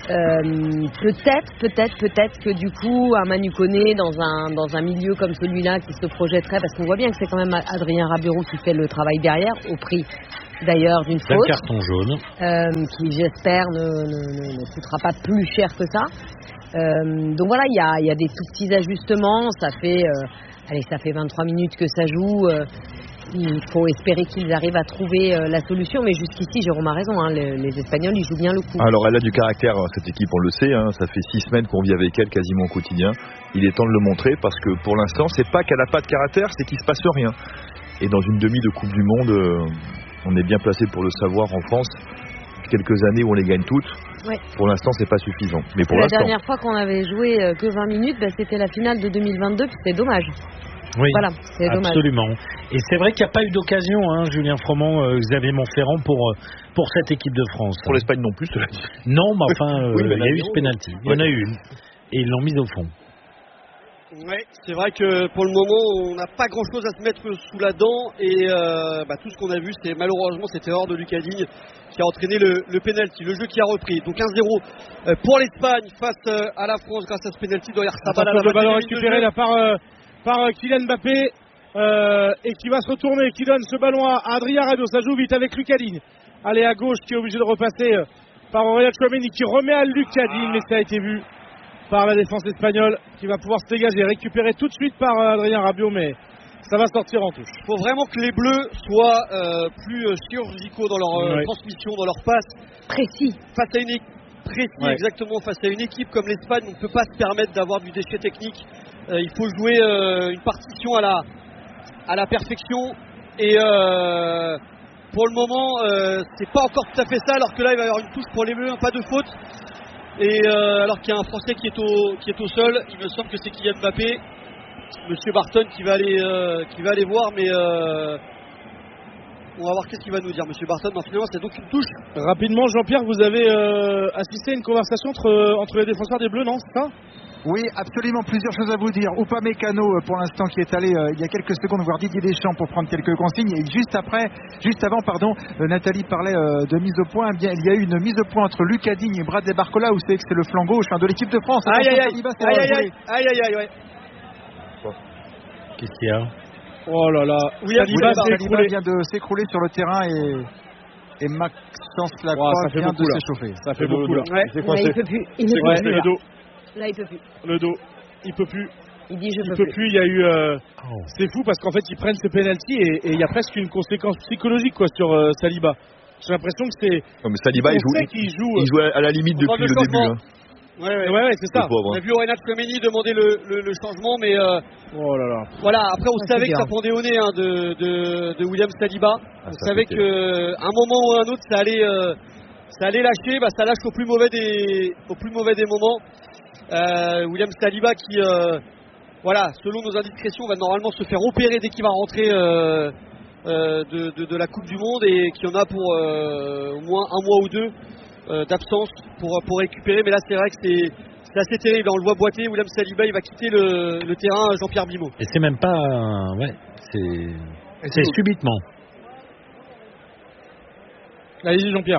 Peut-être que du coup, un Manu Koné dans un milieu comme celui-là qui se projetterait, parce qu'on voit bien que c'est quand même Adrien Rabiot qui fait le travail derrière, au prix d'ailleurs d'une faute. Un carton jaune. Qui j'espère ne coûtera pas plus cher que ça. Donc voilà, il y a des tout petits ajustements. Ça fait 23 minutes que ça joue. Il faut espérer qu'ils arrivent à trouver la solution, mais jusqu'ici, Jérôme a raison, les Espagnols, ils jouent bien le coup. Alors elle a du caractère, cette équipe, on le sait, ça fait 6 semaines qu'on vit avec elle quasiment au quotidien. Il est temps de le montrer parce que pour l'instant, c'est pas qu'elle n'a pas de caractère, c'est qu'il se passe rien. Et dans une demi de Coupe du Monde, on est bien placé pour le savoir en France. Quelques années où on les gagne toutes. Ouais. Pour l'instant, c'est pas suffisant. Mais pour la l'instant. dernière fois qu'on avait joué que 20 minutes, c'était la finale de 2022, puis c'était dommage. Oui, voilà, c'est dommage. Absolument. Et c'est vrai qu'il n'y a pas eu d'occasion, Julien Froment, Xavier Montferrand, pour cette équipe de France. Pour l'Espagne non plus, cela dit. Non, mais enfin, oui, il y a eu ce pénalty. Il y en a eu une. Et ils l'ont mise au fond. Oui, c'est vrai que pour le moment, on n'a pas grand-chose à se mettre sous la dent. Et tout ce qu'on a vu, c'est malheureusement cette erreur de Lucas Digne qui a entraîné le pénalty, le jeu qui a repris. Donc 1-0 pour l'Espagne face à la France grâce à ce pénalty d'Oyarzabal. Le ballon récupéré là par Kylian Mbappé et qui va se retourner, qui donne ce ballon à Adrien Rabiot. Ça joue vite avec Lucas Digne. Allez à gauche, qui est obligé de repasser par Aurélien Tchouaméni qui remet à Lucas Digne, mais ça a été vu par la défense espagnole qui va pouvoir se dégager, récupéré tout de suite par Adrien Rabiot, mais ça va sortir en touche. Il faut vraiment que les Bleus soient plus chirurgicaux dans leur transmission, dans leur passe. Précis. Face à une équipe exactement, face à une équipe comme l'Espagne, on ne peut pas se permettre d'avoir du déchet technique. Il faut jouer une partition à la perfection. Et pour le moment, c'est pas encore tout à fait ça, alors que là, il va y avoir une touche pour les Bleus, pas de faute. Et alors qu'il y a un Français qui est au sol, il me semble que c'est Kylian Mbappé, Monsieur Barton qui va aller voir, mais on va voir qu'est-ce qu'il va nous dire, Monsieur Barton. Finalement, c'est donc une touche. Rapidement, Jean-Pierre, vous avez assisté à une conversation entre les défenseurs des Bleus, non, c'est ça ? Oui, absolument, plusieurs choses à vous dire. Upamecano, pour l'instant, qui est allé il y a quelques secondes voir Didier Deschamps pour prendre quelques consignes. Et juste avant, Nathalie parlait de mise au point. Eh bien, il y a eu une mise au point entre Lucas Digne et Bradley Barcola. Vous savez que c'est le flanc gauche de l'équipe de France. Aïe. Qu'est-ce qu'il y a ? Oh là là. Saliba vient de s'écrouler sur le terrain et Maxence Lacroix vient de s'échauffer. Ça fait beaucoup là. Il peut plus. Le dos. Là, il peut plus. Le dos. Il peut plus. Il dit je peux plus. Il y a eu. C'est fou parce qu'en fait ils prennent ce penalty et il y a presque une conséquence psychologique sur Saliba. J'ai l'impression que c'est. Non, mais Saliba il joue à la limite depuis le début. Ouais, c'est ça. On a vu Aurélien Tchouaméni demander le changement, mais oh là là. Voilà. Après, on savait que ça pendait au nez de William Saliba. On savait qu'à un moment ou à un autre, ça allait lâcher. Ça lâche au plus mauvais des moments. William Saliba qui, selon nos indiscrétions, va normalement se faire opérer dès qu'il va rentrer de la Coupe du Monde et qui en a pour au moins un mois ou deux d'absence pour récupérer. Mais là, c'est vrai que c'est assez terrible. On le voit boiter. William Saliba, il va quitter le terrain. Jean-Pierre Bimot. Et c'est même pas, c'est subitement. Allez-y, Jean-Pierre.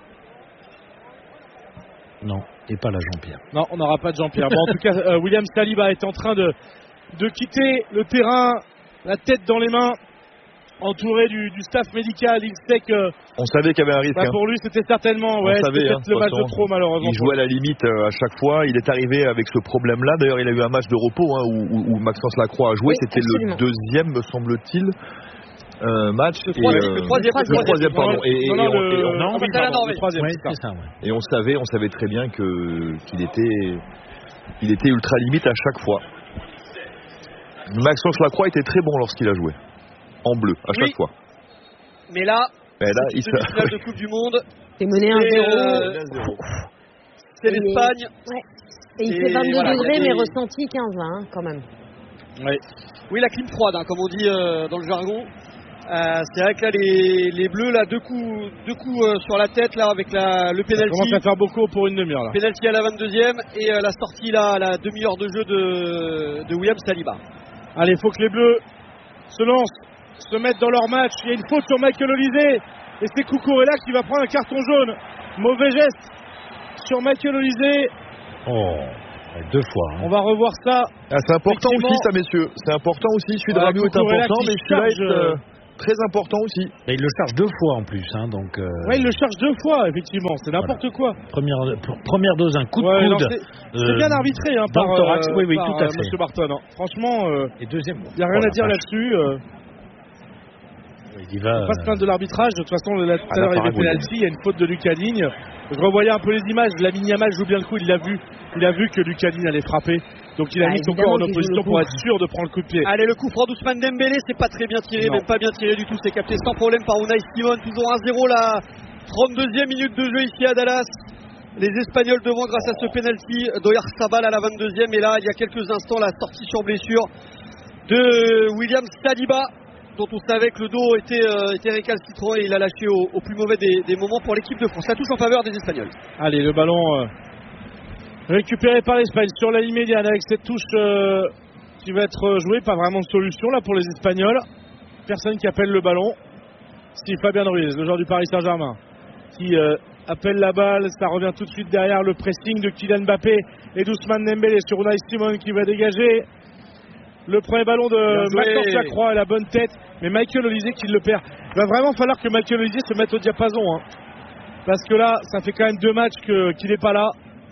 Non, et pas là, Jean-Pierre. Non, on n'aura pas de Jean-Pierre. Bon, en tout cas, William Saliba est en train de quitter le terrain, la tête dans les mains, entouré du staff médical. Il sait que. On savait qu'il y avait un risque. Pour lui, c'était certainement le match de trop, malheureusement. Il jouait à la limite à chaque fois. Il est arrivé avec ce problème-là. D'ailleurs, il a eu un match de repos où Maxence Lacroix a joué. C'était absolument. Le deuxième, me semble-t-il. Match. Le troisième, pardon. Le troisième. Oui, c'est ça. Et on savait très bien qu'il était ultra limite à chaque fois. Maxence Lacroix était très bon lorsqu'il a joué. En bleu, à chaque fois. Mais là il se finale de Coupe du Monde. C'est mené 1-0. C'est l'Espagne. Et il fait 22 degrés, mais ressenti 15 là, quand même. Oui, la clim froide, comme on dit dans le jargon. C'est vrai que là, les Bleus, là, deux coups sur la tête, là, avec le penalty. Ça commence à faire beaucoup pour une demi-heure, là. Penalty à la 22e et la sortie, là, à la demi-heure de jeu de William Saliba. Allez, il faut que les Bleus se lancent, se mettent dans leur match. Il y a une faute sur Michael Olise et c'est Cucurella qui va prendre un carton jaune. Mauvais geste sur Michael Olise. Oh, 2 fois. On va revoir ça. C'est important aussi, ça, messieurs. C'est important aussi. Celui de Rabiot est important, mais celui-là est très important aussi. Et il le charge 2 fois en plus. Donc, il le charge 2 fois, effectivement. C'est n'importe quoi. Première dose, un coup de coude. C'est bien arbitré par thorax. Oui, par tout à fait. Monsieur Barton. Franchement, et deuxième. Il n'y a rien à dire là-dessus. Il va pas se plaindre de l'arbitrage. De toute façon, tout à l'heure, il y avait penalty. Il y a une faute de Lucas Digne. Je revoyais un peu les images. Lamine Yamal joue bien le coup. Il a vu que Lucas Digne allait frapper. Donc il a mis son corps en opposition pour être sûr de prendre le coup de pied. Allez, le coup franc d'Ousmane Dembélé, c'est pas très bien tiré, même pas bien tiré du tout. C'est capté sans problème par Unai Simon. Toujours 1-0 la 32e minute de jeu ici à Dallas. Les Espagnols devant grâce à ce penalty d'Oyarzabal à la 22e. Et là, il y a quelques instants, la sortie sur blessure de William Saliba, dont on savait que le dos était récalcitrant et il a lâché au plus mauvais des moments pour l'équipe de France. Ça touche en faveur des Espagnols. Allez, le ballon récupéré par l'Espagne sur la ligne médiane avec cette touche qui va être jouée. Pas vraiment de solution là pour les Espagnols. Personne qui appelle le ballon. Si, Fabien Ruiz, le joueur du Paris Saint-Germain, qui appelle la balle. Ça revient tout de suite derrière le pressing de Kylian Mbappé et d'Ousmane Dembélé sur Unai Simon qui va dégager. Le premier ballon de Maxence Lacroix à la bonne tête, mais Michael Olise qui le perd. Il va vraiment falloir que Michael Olise se mette au diapason. Parce que là, ça fait quand même 2 matchs qu'il n'est pas là.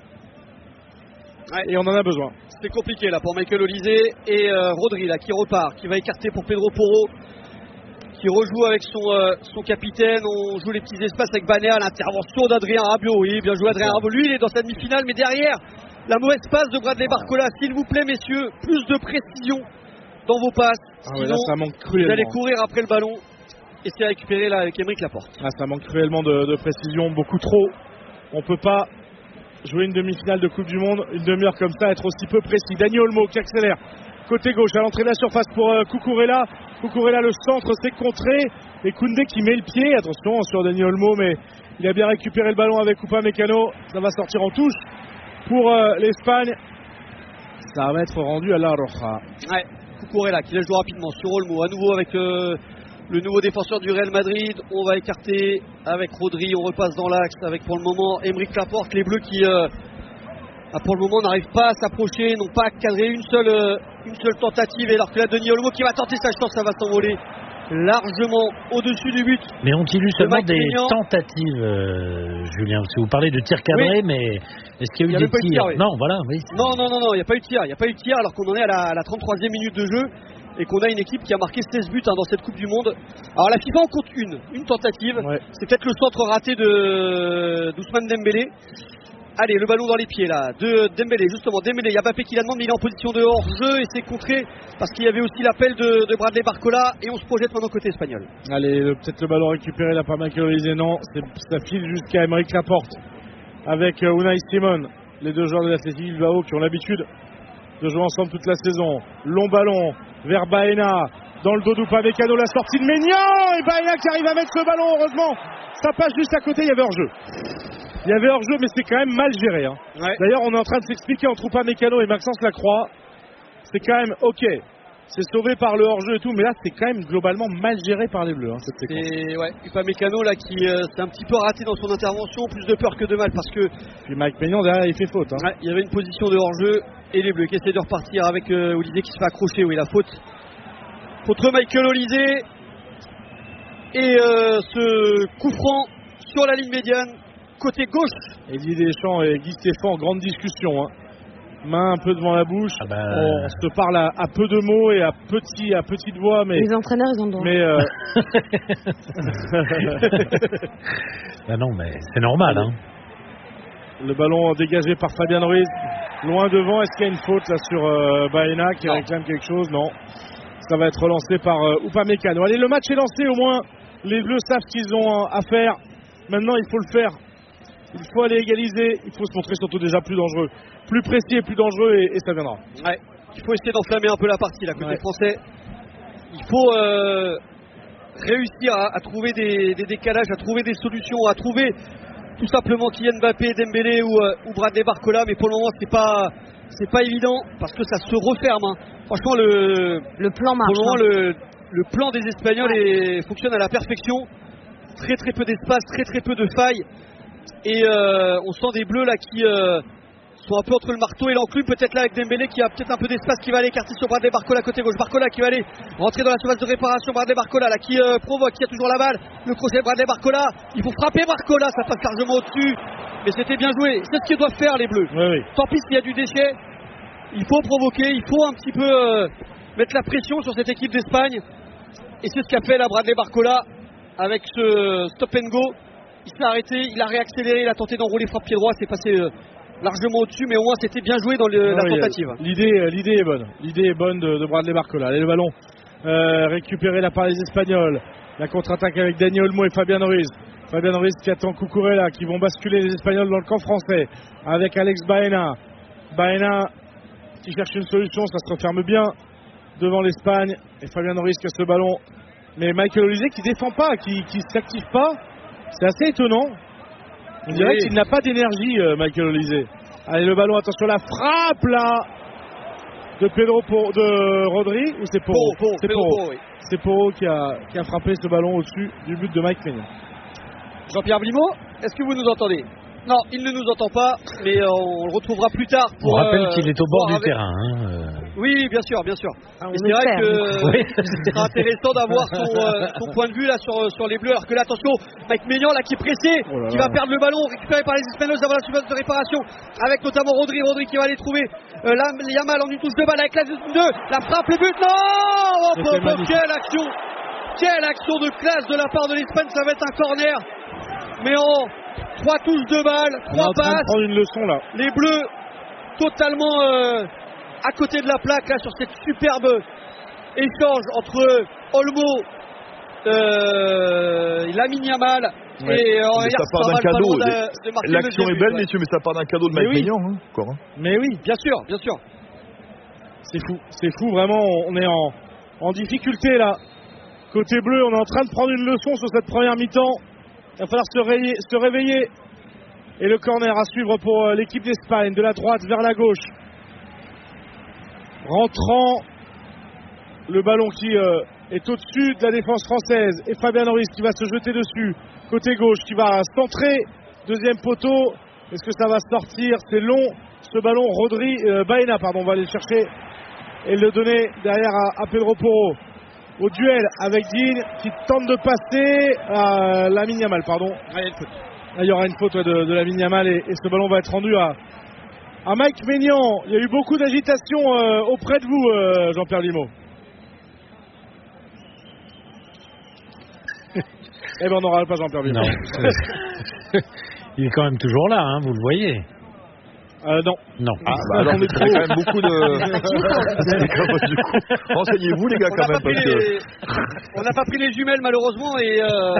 Et on en a besoin. C'est compliqué là pour Michael Olise et Rodri là qui repart, qui va écarter pour Pedro Porro, qui rejoue avec son capitaine. On joue les petits espaces avec Banea. L'intervention d'Adrien Rabiot. Oui, bien joué Adrien Rabiot. Lui, il est dans sa demi-finale, mais derrière, la mauvaise passe de Bradley Barcola. S'il vous plaît, messieurs, plus de précision dans vos passes. Sinon, là, ça manque cruellement. Vous allez courir après le ballon et c'est récupéré là avec Aymeric Laporte. Ça manque cruellement de précision, beaucoup trop. On peut pas jouer une demi-finale de Coupe du Monde, une demi-heure comme ça, être aussi peu précis. Dani Olmo qui accélère. Côté gauche, à l'entrée de la surface pour Cucurella. Cucurella, le centre, c'est contré. Et Koundé qui met le pied. Attention sur Dani Olmo, mais il a bien récupéré le ballon avec Upamecano. Ça va sortir en touche pour l'Espagne. Ça va être rendu à La Roja. Ouais, Cucurella qui laisse jouer rapidement sur Olmo. À nouveau avec le nouveau défenseur du Real Madrid. On va écarter avec Rodri. On repasse dans l'axe avec pour le moment Aymeric Laporte. Les Bleus qui... pour le moment, n'arrive pas à s'approcher, n'ont pas cadré une seule tentative. Et alors que là, Dani Olmo qui va tenter sa chance, ça va s'envoler largement au-dessus du but. Mais ont-ils eu seulement des tentatives, Julien? Parce que vous parlez de tir cadré, mais est-ce qu'il y a eu des tirs? Non, voilà. Oui. Non, il n'y a pas eu de tir. Il n'y a pas eu de tir alors qu'on en est à la 33e minute de jeu et qu'on a une équipe qui a marqué 16 buts dans cette Coupe du Monde. Alors la FIFA en compte une tentative. Ouais. C'est peut-être le centre raté d'Ousmane Dembélé. Allez, le ballon dans les pieds là, de Dembélé, justement. Dembélé, il y a Mbappé qui la demande, mais il est en position de hors-jeu et c'est contré parce qu'il y avait aussi l'appel de Bradley Barcola et on se projette maintenant côté espagnol. Allez, peut-être le ballon récupéré là par Michael Olise, non, ça file jusqu'à Aymeric Laporte avec Unai Simon, les deux joueurs de l'Athletic Bilbao qui ont l'habitude de jouer ensemble toute la saison. Long ballon vers Baena, dans le dos d'Upamecano, la sortie de Maignan et Baena qui arrive à mettre ce ballon, heureusement, ça passe juste à côté, il y avait hors-jeu. Il y avait hors-jeu, mais c'est quand même mal géré. Ouais. D'ailleurs, on est en train de s'expliquer entre Upamecano et Maxence Lacroix. C'est quand même ok. C'est sauvé par le hors-jeu et tout, mais là, c'est quand même globalement mal géré par les Bleus. Cette séquence. Et ouais, Upamecano là qui s'est un petit peu raté dans son intervention, plus de peur que de mal parce que. Puis Mike Maignan derrière, il fait faute. Ouais, il y avait une position de hors-jeu et les Bleus qui essaient de repartir avec Olise qui se fait accrocher. Oui, la faute contre Michael Olise et ce coup franc sur la ligne médiane. Côté gauche. Et Didier Deschamps et Guy Stéphane en grande discussion. Main un peu devant la bouche. On se parle à peu de mots et à petite voix. Mais les entraîneurs, ils ont le droit. Non, mais c'est normal. Le ballon dégagé par Fabien Ruiz. Loin devant. Est-ce qu'il y a une faute là sur Baena qui réclame quelque chose? Non. Ça va être relancé par Upamecano. Allez, le match est lancé au moins. Les Bleus savent ce qu'ils ont à faire. Maintenant, il faut le faire. Il faut aller égaliser, il faut se montrer surtout déjà plus dangereux, plus précis et plus dangereux et ça viendra. Ouais, il faut essayer d'enflammer un peu la partie là, côté français. Il faut réussir à trouver des décalages, à trouver des solutions, à trouver tout simplement Kylian Mbappé, Dembélé ou Bradley Barcola, mais pour le moment c'est pas évident parce que ça se referme. Franchement le plan marche. Pour le moment le plan des Espagnols fonctionne à la perfection. Très peu d'espace, très peu de failles. Et on sent des Bleus là qui sont un peu entre le marteau et l'enclume, peut-être là avec Dembélé qui a peut-être un peu d'espace, qui va aller écarter sur Bradley Barcola côté gauche. Barcola qui va aller rentrer dans la surface de réparation. Bradley Barcola là qui provoque, qui a toujours la balle. Le crochet de Bradley Barcola, il faut frapper Barcola, ça passe largement au-dessus. Mais c'était bien joué, c'est ce qu'ils doivent faire les Bleus. Oui. Tant pis s'il y a du déchet, il faut provoquer, il faut un petit peu mettre la pression sur cette équipe d'Espagne. Et c'est ce qu'a fait là Bradley Barcola avec ce stop and go. Il s'est arrêté, il a réaccéléré, il a tenté d'enrouler frappe pied droit, c'est passé largement au-dessus, mais au moins c'était bien joué dans la tentative. L'idée est bonne. L'idée est bonne de Bradley Barcola. Allez, le ballon récupéré là par les Espagnols. La contre-attaque avec Dani Olmo et Fabián Ruiz. Fabián Ruiz qui attend Cucurella, qui vont basculer les Espagnols dans le camp français avec Alex Baena. Baena qui cherche une solution, ça se referme bien devant l'Espagne. Et Fabián Ruiz qui a ce ballon. Mais Michael Olise qui défend pas, qui s'active pas. C'est assez étonnant. On dirait qu'il n'a pas d'énergie, Michael Olise. Allez, le ballon, attention, la frappe là de Rodri, ou c'est Porro? C'est Porro. Oui. C'est Porro qui a frappé ce ballon au-dessus du but de Mike Maignan. Jean-Pierre Blimaud, est-ce que vous nous entendez? Non, il ne nous entend pas, mais on le retrouvera plus tard. On rappelle qu'il est au bord du terrain. Oui, bien sûr. Et c'est vrai que ce sera intéressant d'avoir son point de vue là sur les Bleus. Alors que là, attention, Mike Maignan là qui est pressé, qui va perdre le ballon, récupéré par les Espagnols avant la surface de réparation, avec notamment Rodri qui va aller trouver Yamal en une touche de balle avec la 2, la frappe, le but, non, quelle action de classe de la part de l'Espagne, ça va être un corner, mais en 3 touches de balle, 3 passes. Prendre une leçon là. Les Bleus totalement à côté de la plaque là sur cette superbe échange entre Olmo, Lamine Yamal et ça part d'un cadeau. L'action est belle, messieurs, mais ça part d'un cadeau de Mike Maignan. Mais oui, bien sûr. C'est fou, vraiment. On est en difficulté là. Côté bleu, on est en train de prendre une leçon sur cette première mi-temps. Il va falloir se réveiller. Et le corner à suivre pour l'équipe d'Espagne, de la droite vers la gauche. Rentrant, le ballon qui est au-dessus de la défense française. Et Fabián Ruiz qui va se jeter dessus. Côté gauche qui va centrer. Deuxième poteau. Est-ce que ça va sortir? C'est long. Ce ballon, Baena, on va aller le chercher. Et le donner derrière à Pedro Porro. Au duel avec Digne qui tente de passer à Lamine Yamal, il y aura une faute de Lamine Yamal et ce ballon va être rendu à Mike Maignan. Il y a eu beaucoup d'agitation auprès de vous, Jean-Pierre Blimaud. Eh ben on n'aura pas Jean-Pierre Blimaud. Non. Il est quand même toujours là, vous le voyez. Non. Alors c'est quand même beaucoup de... Du coup, renseignez-vous les gars quand même. On n'a pas pris les jumelles malheureusement et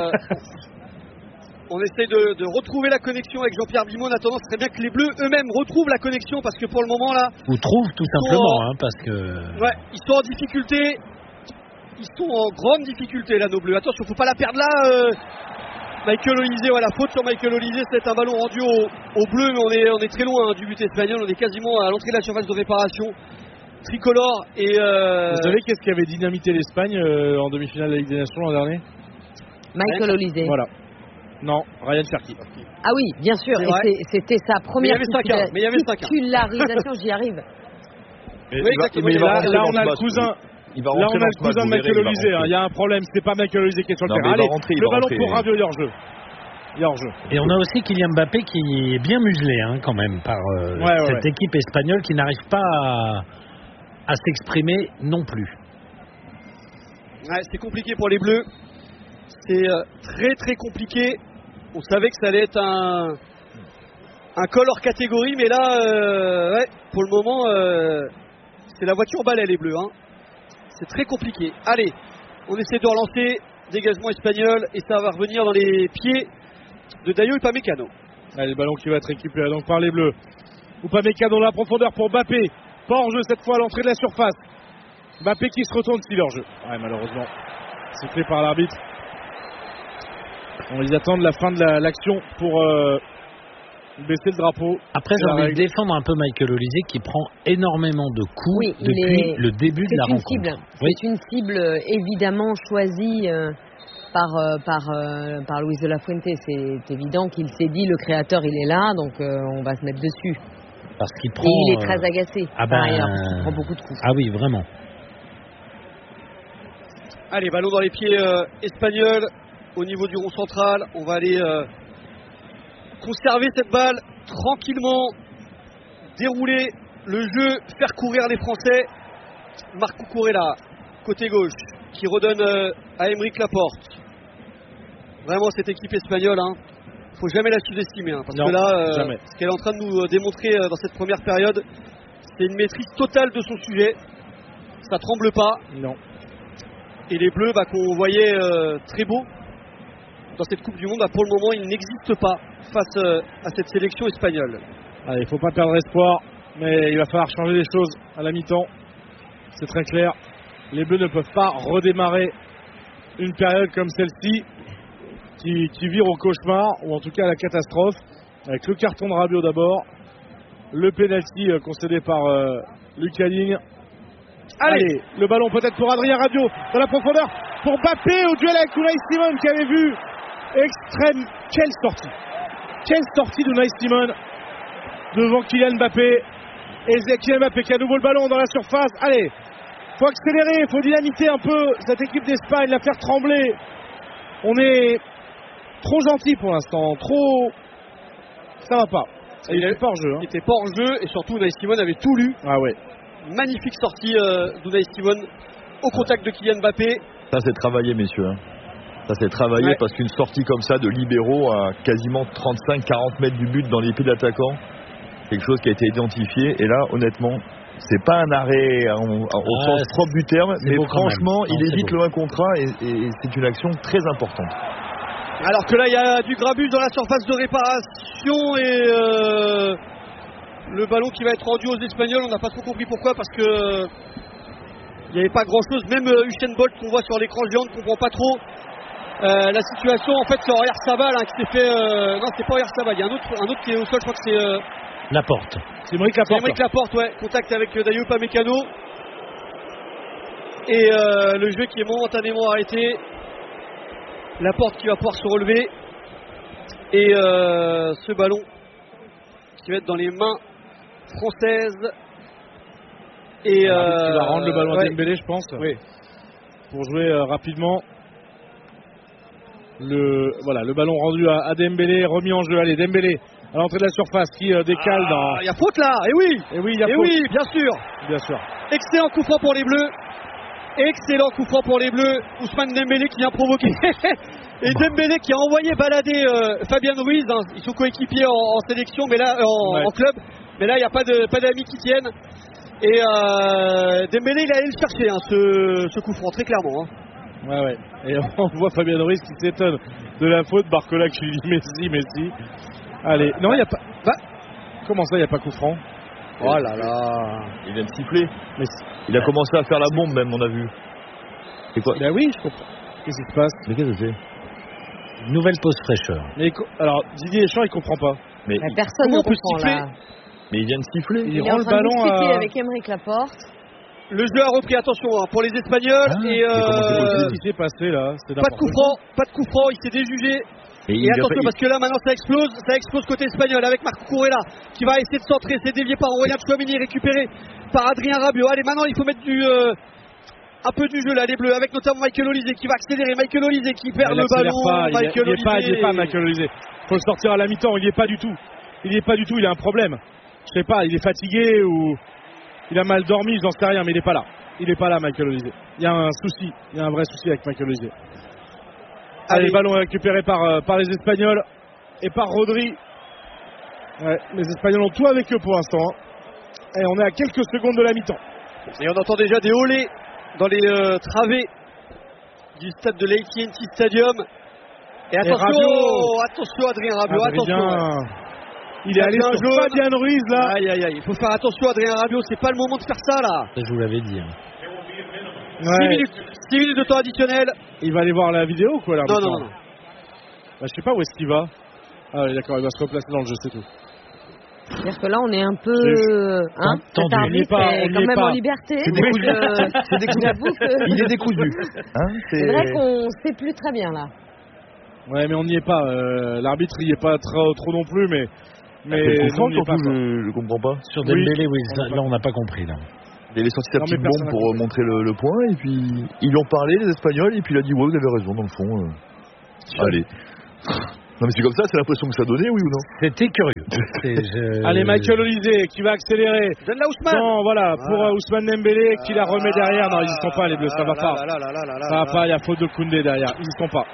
on essaye de retrouver la connexion avec Jean-Pierre Blimaud. En attendant, ce serait bien que les Bleus eux-mêmes retrouvent la connexion parce que pour le moment là... Ou trouvent tout simplement, parce que... Ouais, ils sont en difficulté. Ils sont en grande difficulté là nos Bleus. Attention, faut pas la perdre là. Michael Olise, faute sur Michael Olise, c'est un ballon rendu au bleu, mais on est très loin du but espagnol, on est quasiment à l'entrée de la surface de réparation tricolore. Et vous savez qu'est-ce qui avait dynamité l'Espagne en demi-finale de la Ligue des Nations l'an dernier? Michael Olise. Voilà. Non, Ryan Cherki. Ah oui, bien sûr, et c'était sa première titularisation, j'y arrive. Mais là on a le cousin. Là, on a le cousin de Michael Olise. Il y a un problème, c'est pas Michael Olise qui est sur le terrain. Allez, le ballon pour Rabiot, il est hors jeu. Et on a aussi Kylian Mbappé qui est bien muselé quand même par cette équipe espagnole qui n'arrive pas à s'exprimer non plus. Ouais, c'est compliqué pour les Bleus. C'est très très compliqué. On savait que ça allait être un col hors catégorie, mais là, pour le moment, c'est la voiture balai les Bleus. C'est très compliqué. Allez, on essaie de relancer. Dégagement espagnol. Et ça va revenir dans les pieds de Dayo Upamecano. Allez, le ballon qui va être récupéré donc par les Bleus. Upamecano dans la profondeur pour Mbappé. Pas hors jeu cette fois à l'entrée de la surface. Mbappé qui se retourne s'il est hors jeu. Malheureusement. Sifflé par l'arbitre. Ils attendent la fin de l'action pour... baisser le drapeau. Après, j'ai envie de défendre un peu Michael Olise qui prend énormément de coups depuis le début de la rencontre. C'est une cible évidemment choisie par Luis de la Fuente. C'est évident qu'il s'est dit le créateur il est là, donc on va se mettre dessus. Parce qu'il prend. Et il est très agacé. Par ailleurs, il prend beaucoup de coups. Ah oui, vraiment. Allez, ballon dans les pieds espagnols au niveau du rond central. On va aller conserver cette balle tranquillement, dérouler le jeu, faire courir les Français. Marc Cucurella, côté gauche, qui redonne à Aymeric Laporte. Vraiment cette équipe espagnole, faut jamais la sous-estimer, parce que là, ce qu'elle est en train de nous démontrer dans cette première période, c'est une maîtrise totale de son sujet. Ça tremble pas. Non. Et les Bleus qu'on voyait très beaux dans cette Coupe du Monde, pour le moment, ils n'existent pas face à cette sélection espagnole. Allez, il ne faut pas perdre espoir, mais il va falloir changer les choses à la mi-temps. C'est très clair. Les Bleus ne peuvent pas redémarrer une période comme celle-ci qui vire au cauchemar, ou en tout cas à la catastrophe, avec le carton de Rabiot d'abord, le penalty concédé par Lucas Digne. Allez, le ballon peut-être pour Adrien Rabiot dans la profondeur pour Mbappé au duel avec Unai Simon qui avait vu extrême. Quelle sortie d'Unai Simon devant Kylian Mbappé. Et Kylian Mbappé qui a à nouveau le ballon dans la surface. Allez, faut accélérer, faut dynamiter un peu cette équipe d'Espagne, la faire trembler. On est trop gentil pour l'instant, trop. Ça va pas. Il était pas hors jeu. Il était pas hors jeu et surtout Unai Simon avait tout lu. Ah ouais. Magnifique sortie d'Unai Simon au contact de Kylian Mbappé. Ça c'est travaillé, messieurs. Ça c'est travaillé parce qu'une sortie comme ça de libéraux à quasiment 35-40 mètres du but dans les pieds d'attaquant, quelque chose qui a été identifié. Et là, honnêtement, c'est pas un arrêt au sens propre du terme, mais franchement, il évite le 1 contre 1 et c'est une action très importante. Alors que là, il y a du Grabus dans la surface de réparation et le ballon qui va être rendu aux Espagnols. On n'a pas trop compris pourquoi, parce que il n'y avait pas grand chose. Même Usain Bolt qu'on voit sur l'écran géant ne comprend pas trop la situation. En fait, c'est Oyarzabal qui s'est fait. Non, c'est pas Oyarzabal. Il y a un autre qui est au sol. Je crois que c'est Laporte. C'est Aymeric Laporte. Aymeric Laporte, ouais. Contact avec Dayo Upamecano. Et le jeu qui est momentanément arrêté. Laporte qui va pouvoir se relever. Et ce ballon qui va être dans les mains françaises. Et il va rendre le ballon à Dembélé, je pense. Oui. Pour jouer rapidement. Le ballon rendu à Dembélé, remis en jeu. Allez, Dembélé à l'entrée de la surface qui décale dans. Il y a faute là, et oui. Et oui, il y a faute. Oui, bien sûr. Bien sûr. Excellent coup franc pour les Bleus. Excellent coup franc pour les Bleus. Ousmane Dembélé qui vient provoquer. Et Dembélé qui a envoyé balader Fabien Ruiz. Ils sont coéquipiers en sélection, mais là en club. Mais là, il n'y a pas d'amis qui tiennent. Et Dembélé, il allait le chercher, ce coup franc, très clairement. Ouais. Et on voit Fabien Ruiz qui s'étonne de la faute. Barcola qui lui dit Messi. Allez, non, il n'y a pas. Comment ça, il n'y a pas coup franc? Oh là là. Il vient de siffler. Mais il a commencé à faire la bombe même, on a vu. C'est quoi? Ben oui, je comprends. Qu'est-ce qui se passe? Mais qu'est-ce que c'est? Une nouvelle pause fraîcheur. Mais alors, Didier Deschamps, il comprend pas. Mais personne ne comprend là. Mais il vient de siffler. Il rend le ballon avec Aymeric Laporte. Le jeu a repris, attention, pour les Espagnols. Qu'est-ce qui s'est passé là? Pas de coup franc, il s'est déjugé. Et attention, parce que là maintenant ça explose côté espagnol avec Marc Cucurella qui va essayer de centrer, c'est dévié par Aurélien Tchouameni, récupéré par Adrien Rabiot. Allez, maintenant il faut mettre un peu du jeu là, les Bleus, avec notamment Michael Olise qui va accélérer. Michael Olise qui perd le ballon. Il n'est pas Michael Olise. Il faut le sortir à la mi-temps, il n'y est pas du tout. Il a un problème. Je sais pas, il est fatigué ou il a mal dormi, j'en sais rien, mais il n'est pas là. Il n'est pas là, Michael Olise. Il y a un souci, il y a un vrai souci avec Michael Olise. Allez, ballon récupéré par les Espagnols et par Rodri. Ouais, les Espagnols ont tout avec eux pour l'instant. Et on est à quelques secondes de la mi-temps. Et on entend déjà des olés dans les travées du stade de l'AT&T Stadium. Et attention Adrien Rabiot, attention. Il est allé sur Fabien Ruiz là. Aïe, il faut faire attention Adrien Rabiot, c'est pas le moment de faire ça là. Ça, je vous l'avais dit. 6 minutes de temps additionnel. Il va aller voir la vidéo quoi là? Non. Bah, je sais pas où est-ce qu'il va. Ah oui, d'accord, il va se replacer dans le jeu, c'est tout. C'est-à-dire que là, on est un peu... cet arbitre est quand même en liberté. J'avoue que... Il est décousu. C'est vrai qu'on ne sait plus très bien, là. Ouais, mais on n'y est pas. L'arbitre, il n'y est pas trop non plus, mais je comprends pas. Sur Dembélé, là, on n'a pas compris, là. Il avait sorti sa petite bombe pour montrer le point, et puis ils lui ont parlé, les Espagnols, et puis il a dit ouais, vous avez raison, dans le fond. Allez. Non mais c'est comme ça, c'est l'impression que ça donnait, oui ou non? C'était curieux. Allez, Michael Olise qui va accélérer. Donne la Ousmane. Non, voilà, pour Ousmane Dembélé qui la remet derrière. Non, ils y sont pas les Bleus, ça va pas. Ça va pas, il y a faute de Koundé derrière. Ils y sont pas.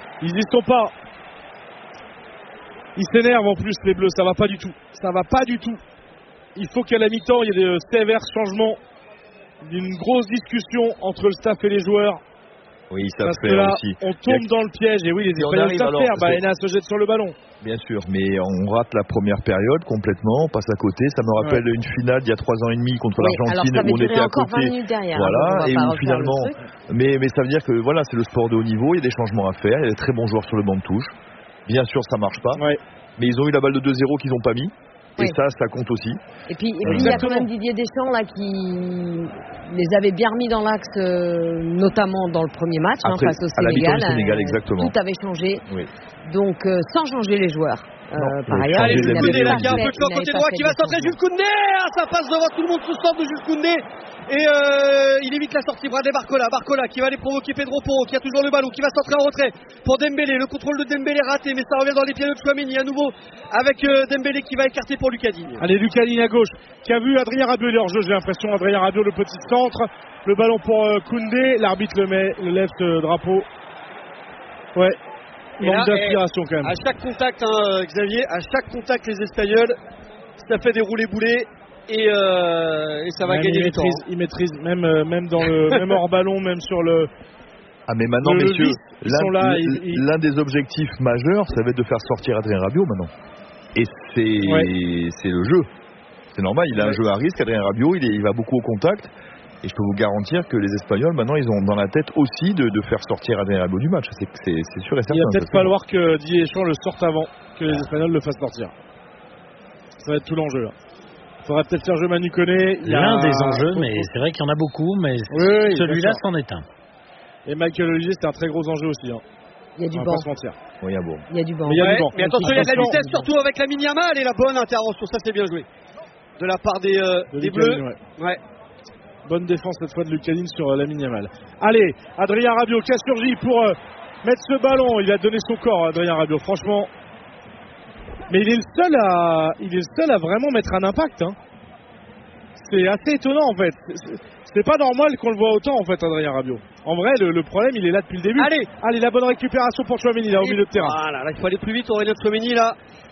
Ils s'énervent en plus les Bleus, ça va pas du tout. Ça va pas du tout. Il faut qu'à la mi-temps, il y ait de sévères changements, d'une grosse discussion entre le staff et les joueurs. Oui, ça fait là, aussi. On tombe dans le piège et oui, les Espagnols savent faire. Baena se jette sur le ballon. Bien sûr, mais on rate la première période complètement, on passe à côté. Ça me rappelle une finale d'il y a 3 ans et demi contre l'Argentine où on était à côté. Derrière, voilà, et où finalement. Mais ça veut dire que voilà, c'est le sport de haut niveau. Il y a des changements à faire. Il y a des très bons joueurs sur le banc de touche. Bien sûr, ça marche pas. Ouais. Mais ils ont eu la balle de 2-0 qu'ils n'ont pas mis. Et ça compte aussi. Et puis il y a quand même Didier Deschamps là qui les avait bien remis dans l'axe, notamment dans le premier match face au Sénégal. Exactement. Tout avait changé. Oui. Donc sans changer les joueurs. Par ailleurs, allez, Jules Koundé là qui a un peu de champ côté droit qui va centrer Jules Koundé. Ça passe devant tout le monde sous centre de Jules Koundé. Et il évite la sortie. Bradley Barcola qui va aller provoquer Pedro Porro qui a toujours le ballon, qui va centrer en retrait pour Dembélé. Le contrôle de Dembélé raté, mais ça revient dans les pieds de Tchouaméni à nouveau avec Dembélé qui va écarter pour Lucas Digne. Allez, Lucas Digne à gauche qui a vu Adrien Rabiot hors jeu. J'ai l'impression Adrien Rabiot le petit centre. Le ballon pour Koundé. L'arbitre le lève ce drapeau. Ouais. Manque d'inspiration quand même. À chaque contact, Xavier, à chaque contact, les Espagnols, ça fait des roulés-boulés et ça va gagner du temps. Ils maîtrisent même dans le même hors ballon, même sur le. Ah mais maintenant, messieurs, l'un des objectifs majeurs, ça va être de faire sortir Adrien Rabiot maintenant. Et c'est le jeu. C'est normal, il a un jeu à risque. Adrien Rabiot, il va beaucoup au contact. Et je peux vous garantir que les Espagnols, maintenant, ils ont dans la tête aussi de faire sortir Adrien Rabiot du match. C'est sûr et certain. Il va peut-être falloir que Didier Deschamps le sorte avant que les Espagnols le fassent sortir. Ça va être tout l'enjeu là. Il faudra peut-être faire jouer Manu Koné. L'un des enjeux, mais c'est vrai qu'il y en a beaucoup, mais celui-là c'en est un. Et Michael Olise, c'est un très gros enjeu aussi. Il y a du banc. On va pas se mentir. Oui, il y a du banc. Mais attention, il y a de la vitesse, surtout avec Lamine Yamal et la bonne intervention. Ça, c'est bien joué. De la part des Bleus. Ouais. Bonne défense cette fois de Lucas Digne sur Lamine Yamal. Allez, Adrien Rabiot qui a surgi pour mettre ce ballon. Il a donné son corps, Adrien Rabiot, franchement. Mais il est le seul à vraiment mettre un impact. C'est assez étonnant en fait. C'est pas normal qu'on le voit autant en fait, Adrien Rabiot. En vrai, le problème, il est là depuis le début. Allez, la bonne récupération pour Tchouaméni là au milieu de terrain. Voilà, là, il faut aller plus vite. Aurélien Tchouaméni là.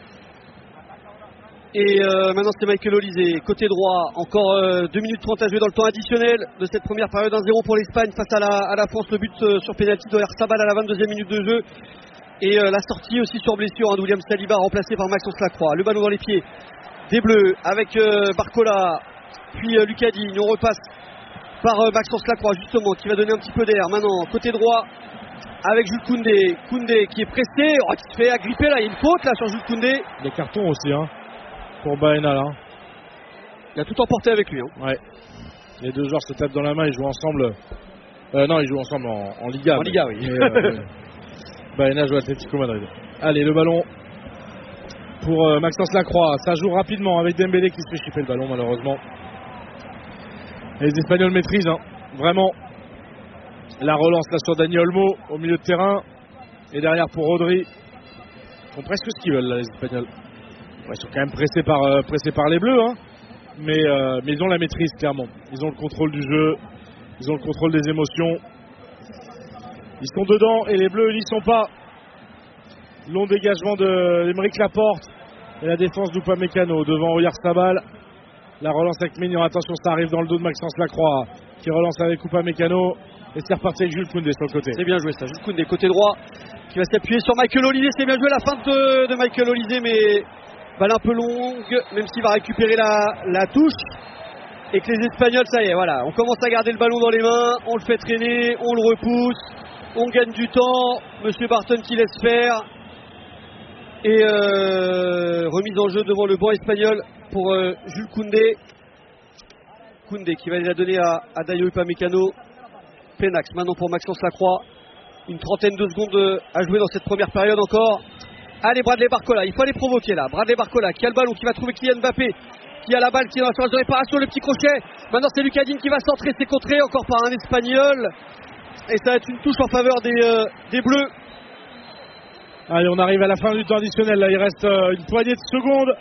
Et maintenant c'est Michael Olise, côté droit, encore 2 minutes 30 à jouer dans le temps additionnel de cette première période, 1-0 pour l'Espagne face à la France, le but sur pénalty d'Oyarzabal à la 22e minute de jeu. Et la sortie aussi sur blessure de William Saliba remplacé par Maxence Lacroix. Le ballon dans les pieds des Bleus avec Barcola, puis Lucas Digne, on repasse par Maxence Lacroix justement qui va donner un petit peu d'air. Maintenant côté droit avec Jules Koundé qui est pressé, qui se fait agripper là, il y a une faute là sur Jules Koundé. Les cartons aussi pour Baena là. Il a tout emporté avec lui. Ouais. Les deux joueurs se tapent dans la main, ils jouent ensemble. Non, ils jouent ensemble en Liga. En Liga, oui. Baena joue à Atlético Madrid. Allez, le ballon pour Maxence Lacroix. Ça joue rapidement avec Dembélé qui se fait chipper le ballon malheureusement. Et les Espagnols maîtrisent vraiment. La relance là sur Dani Olmo au milieu de terrain. Et derrière pour Rodri. Ils font presque ce qu'ils veulent là, les Espagnols. Ils sont quand même pressés par les Bleus, mais ils ont la maîtrise clairement. Ils ont le contrôle du jeu, ils ont le contrôle des émotions. Ils sont dedans et les Bleus n'y sont pas. Long dégagement d'Aymeric Laporte et la défense d'Upamecano devant Oyarzabal. La relance avec Mignon, attention, ça arrive dans le dos de Maxence Lacroix qui relance avec Upamecano et c'est reparti avec Jules Koundé sur le côté. C'est bien joué ça, Jules Koundé côté droit qui va s'appuyer sur Michael Olise. C'est bien joué la feinte de Michael Olise, mais balle un peu longue, même s'il va récupérer la touche. Et que les Espagnols, ça y est, voilà, on commence à garder le ballon dans les mains, on le fait traîner, on le repousse, on gagne du temps. Monsieur Barton qui laisse faire. Et remise en jeu devant le banc espagnol pour Jules Koundé. Koundé qui va la donner à Dayo Upamecano. Plein axe maintenant pour Maxence Lacroix. Une trentaine de secondes à jouer dans cette première période encore. Allez, Bradley Barcola, il faut aller provoquer là. Bradley Barcola qui a le ballon, qui va trouver Kylian Mbappé, qui a la balle, qui est dans la surface de réparation, le petit crochet. Maintenant c'est Lucadine qui va centrer, c'est contré encore par un Espagnol. Et ça va être une touche en faveur des Bleus. Allez, on arrive à la fin du temps additionnel. Là, il reste une poignée de secondes.